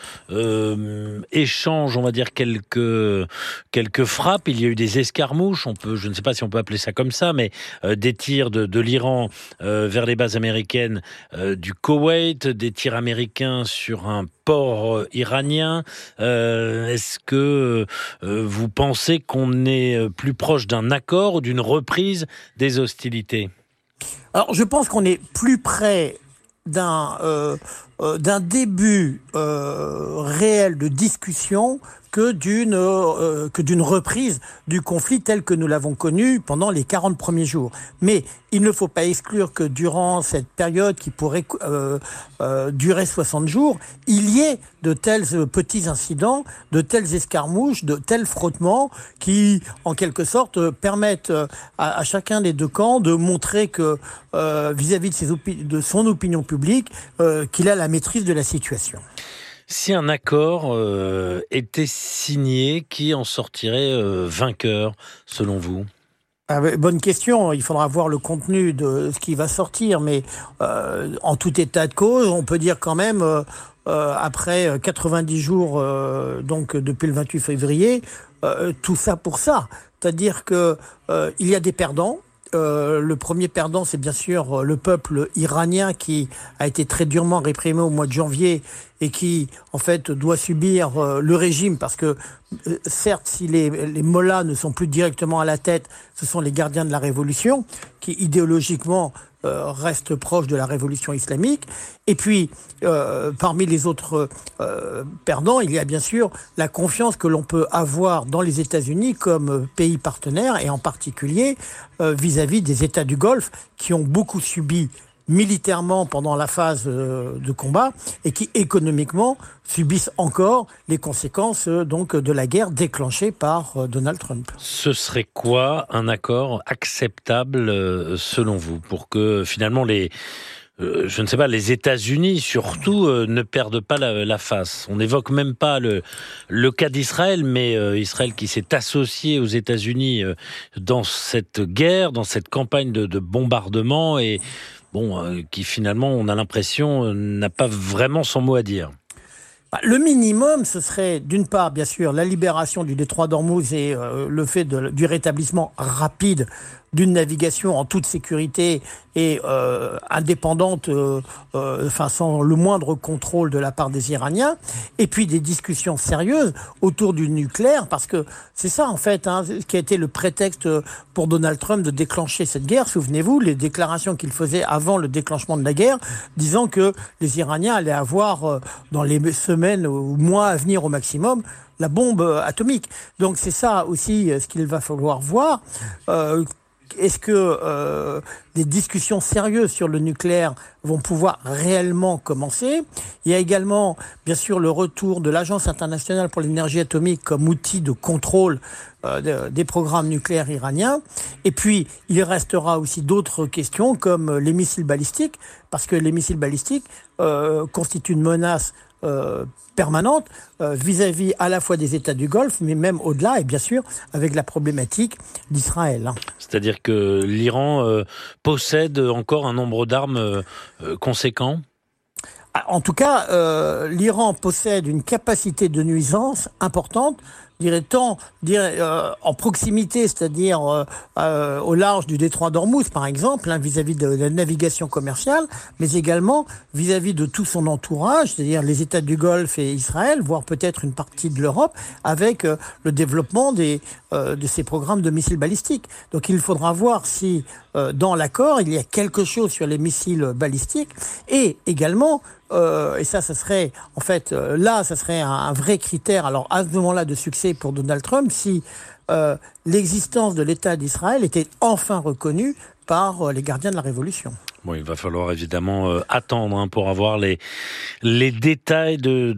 échangent, on va dire, quelques frappes. Il y a eu des escarmouches, je ne sais pas si on peut appeler ça comme ça, mais des tirs de l'Iran vers les bases américaines du Koweït, des tirs américains sur un port iranien. Est-ce que vous pensez qu'on est plus proche d'un accord ou d'une reprise des hostilités ? Alors, je pense qu'on est plus près d'un début réel de discussion que d'une reprise du conflit tel que nous l'avons connu pendant les 40 premiers jours. Mais il ne faut pas exclure que durant cette période qui pourrait durer 60 jours, il y ait de tels petits incidents, de telles escarmouches, de tels frottements qui, en quelque sorte, permettent à chacun des deux camps de montrer que vis-à-vis de son opinion publique, qu'il a la maîtrise de la situation. Si un accord était signé, qui en sortirait vainqueur, selon vous ? Bonne question, il faudra voir le contenu de ce qui va sortir, mais en tout état de cause, on peut dire quand même, après 90 jours, donc depuis le 28 février, tout ça pour ça. C'est-à-dire que il y a des perdants. Le premier perdant, c'est bien sûr le peuple iranien qui a été très durement réprimé au mois de janvier et qui, en fait, doit subir le régime parce que, certes, si les mollahs ne sont plus directement à la tête, ce sont les gardiens de la révolution qui, idéologiquement, restent proches de la révolution islamique. Et puis, parmi les autres perdants, il y a bien sûr la confiance que l'on peut avoir dans les États-Unis comme pays partenaire et en particulier vis-à-vis des États du Golfe qui ont beaucoup subi militairement pendant la phase de combat et qui économiquement subissent encore les conséquences donc de la guerre déclenchée par Donald Trump. Ce serait quoi un accord acceptable selon vous pour que finalement les États-Unis surtout ne perdent pas la face? On n'évoque même pas le cas d'Israël, mais Israël qui s'est associé aux États-Unis dans cette guerre, dans cette campagne de bombardement et qui finalement, on a l'impression, n'a pas vraiment son mot à dire. Le minimum, ce serait d'une part, bien sûr, la libération du détroit d'Ormuz et le fait du rétablissement rapide d'une navigation en toute sécurité et indépendante, sans le moindre contrôle de la part des Iraniens, et puis des discussions sérieuses autour du nucléaire, parce que c'est ça en fait, ce qui a été le prétexte pour Donald Trump de déclencher cette guerre. Souvenez-vous, les déclarations qu'il faisait avant le déclenchement de la guerre, disant que les Iraniens allaient avoir, dans les semaines ou mois à venir au maximum, la bombe atomique. Donc c'est ça aussi ce qu'il va falloir voir. Est-ce que des discussions sérieuses sur le nucléaire vont pouvoir réellement commencer ? Il y a également, bien sûr, le retour de l'Agence internationale pour l'énergie atomique comme outil de contrôle des programmes nucléaires iraniens. Et puis, il restera aussi d'autres questions comme les missiles balistiques, parce que les missiles balistiques constituent une menace permanente vis-à-vis à la fois des États du Golfe, mais même au-delà, et bien sûr avec la problématique d'Israël. C'est-à-dire que l'Iran possède encore un nombre d'armes conséquent ? En tout cas, l'Iran possède une capacité de nuisance importante, en proximité, c'est-à-dire au large du détroit d'Ormuz, par exemple, vis-à-vis de la navigation commerciale, mais également vis-à-vis de tout son entourage, c'est-à-dire les États du Golfe et Israël, voire peut-être une partie de l'Europe, avec le développement de ces programmes de missiles balistiques. Donc il faudra voir si dans l'accord, il y a quelque chose sur les missiles balistiques, et également et ça serait en fait ça serait un vrai critère. Alors à ce moment-là de succès pour Donald Trump, si l'existence de l'État d'Israël était enfin reconnue par les gardiens de la Révolution. Bon, il va falloir évidemment attendre pour avoir les détails de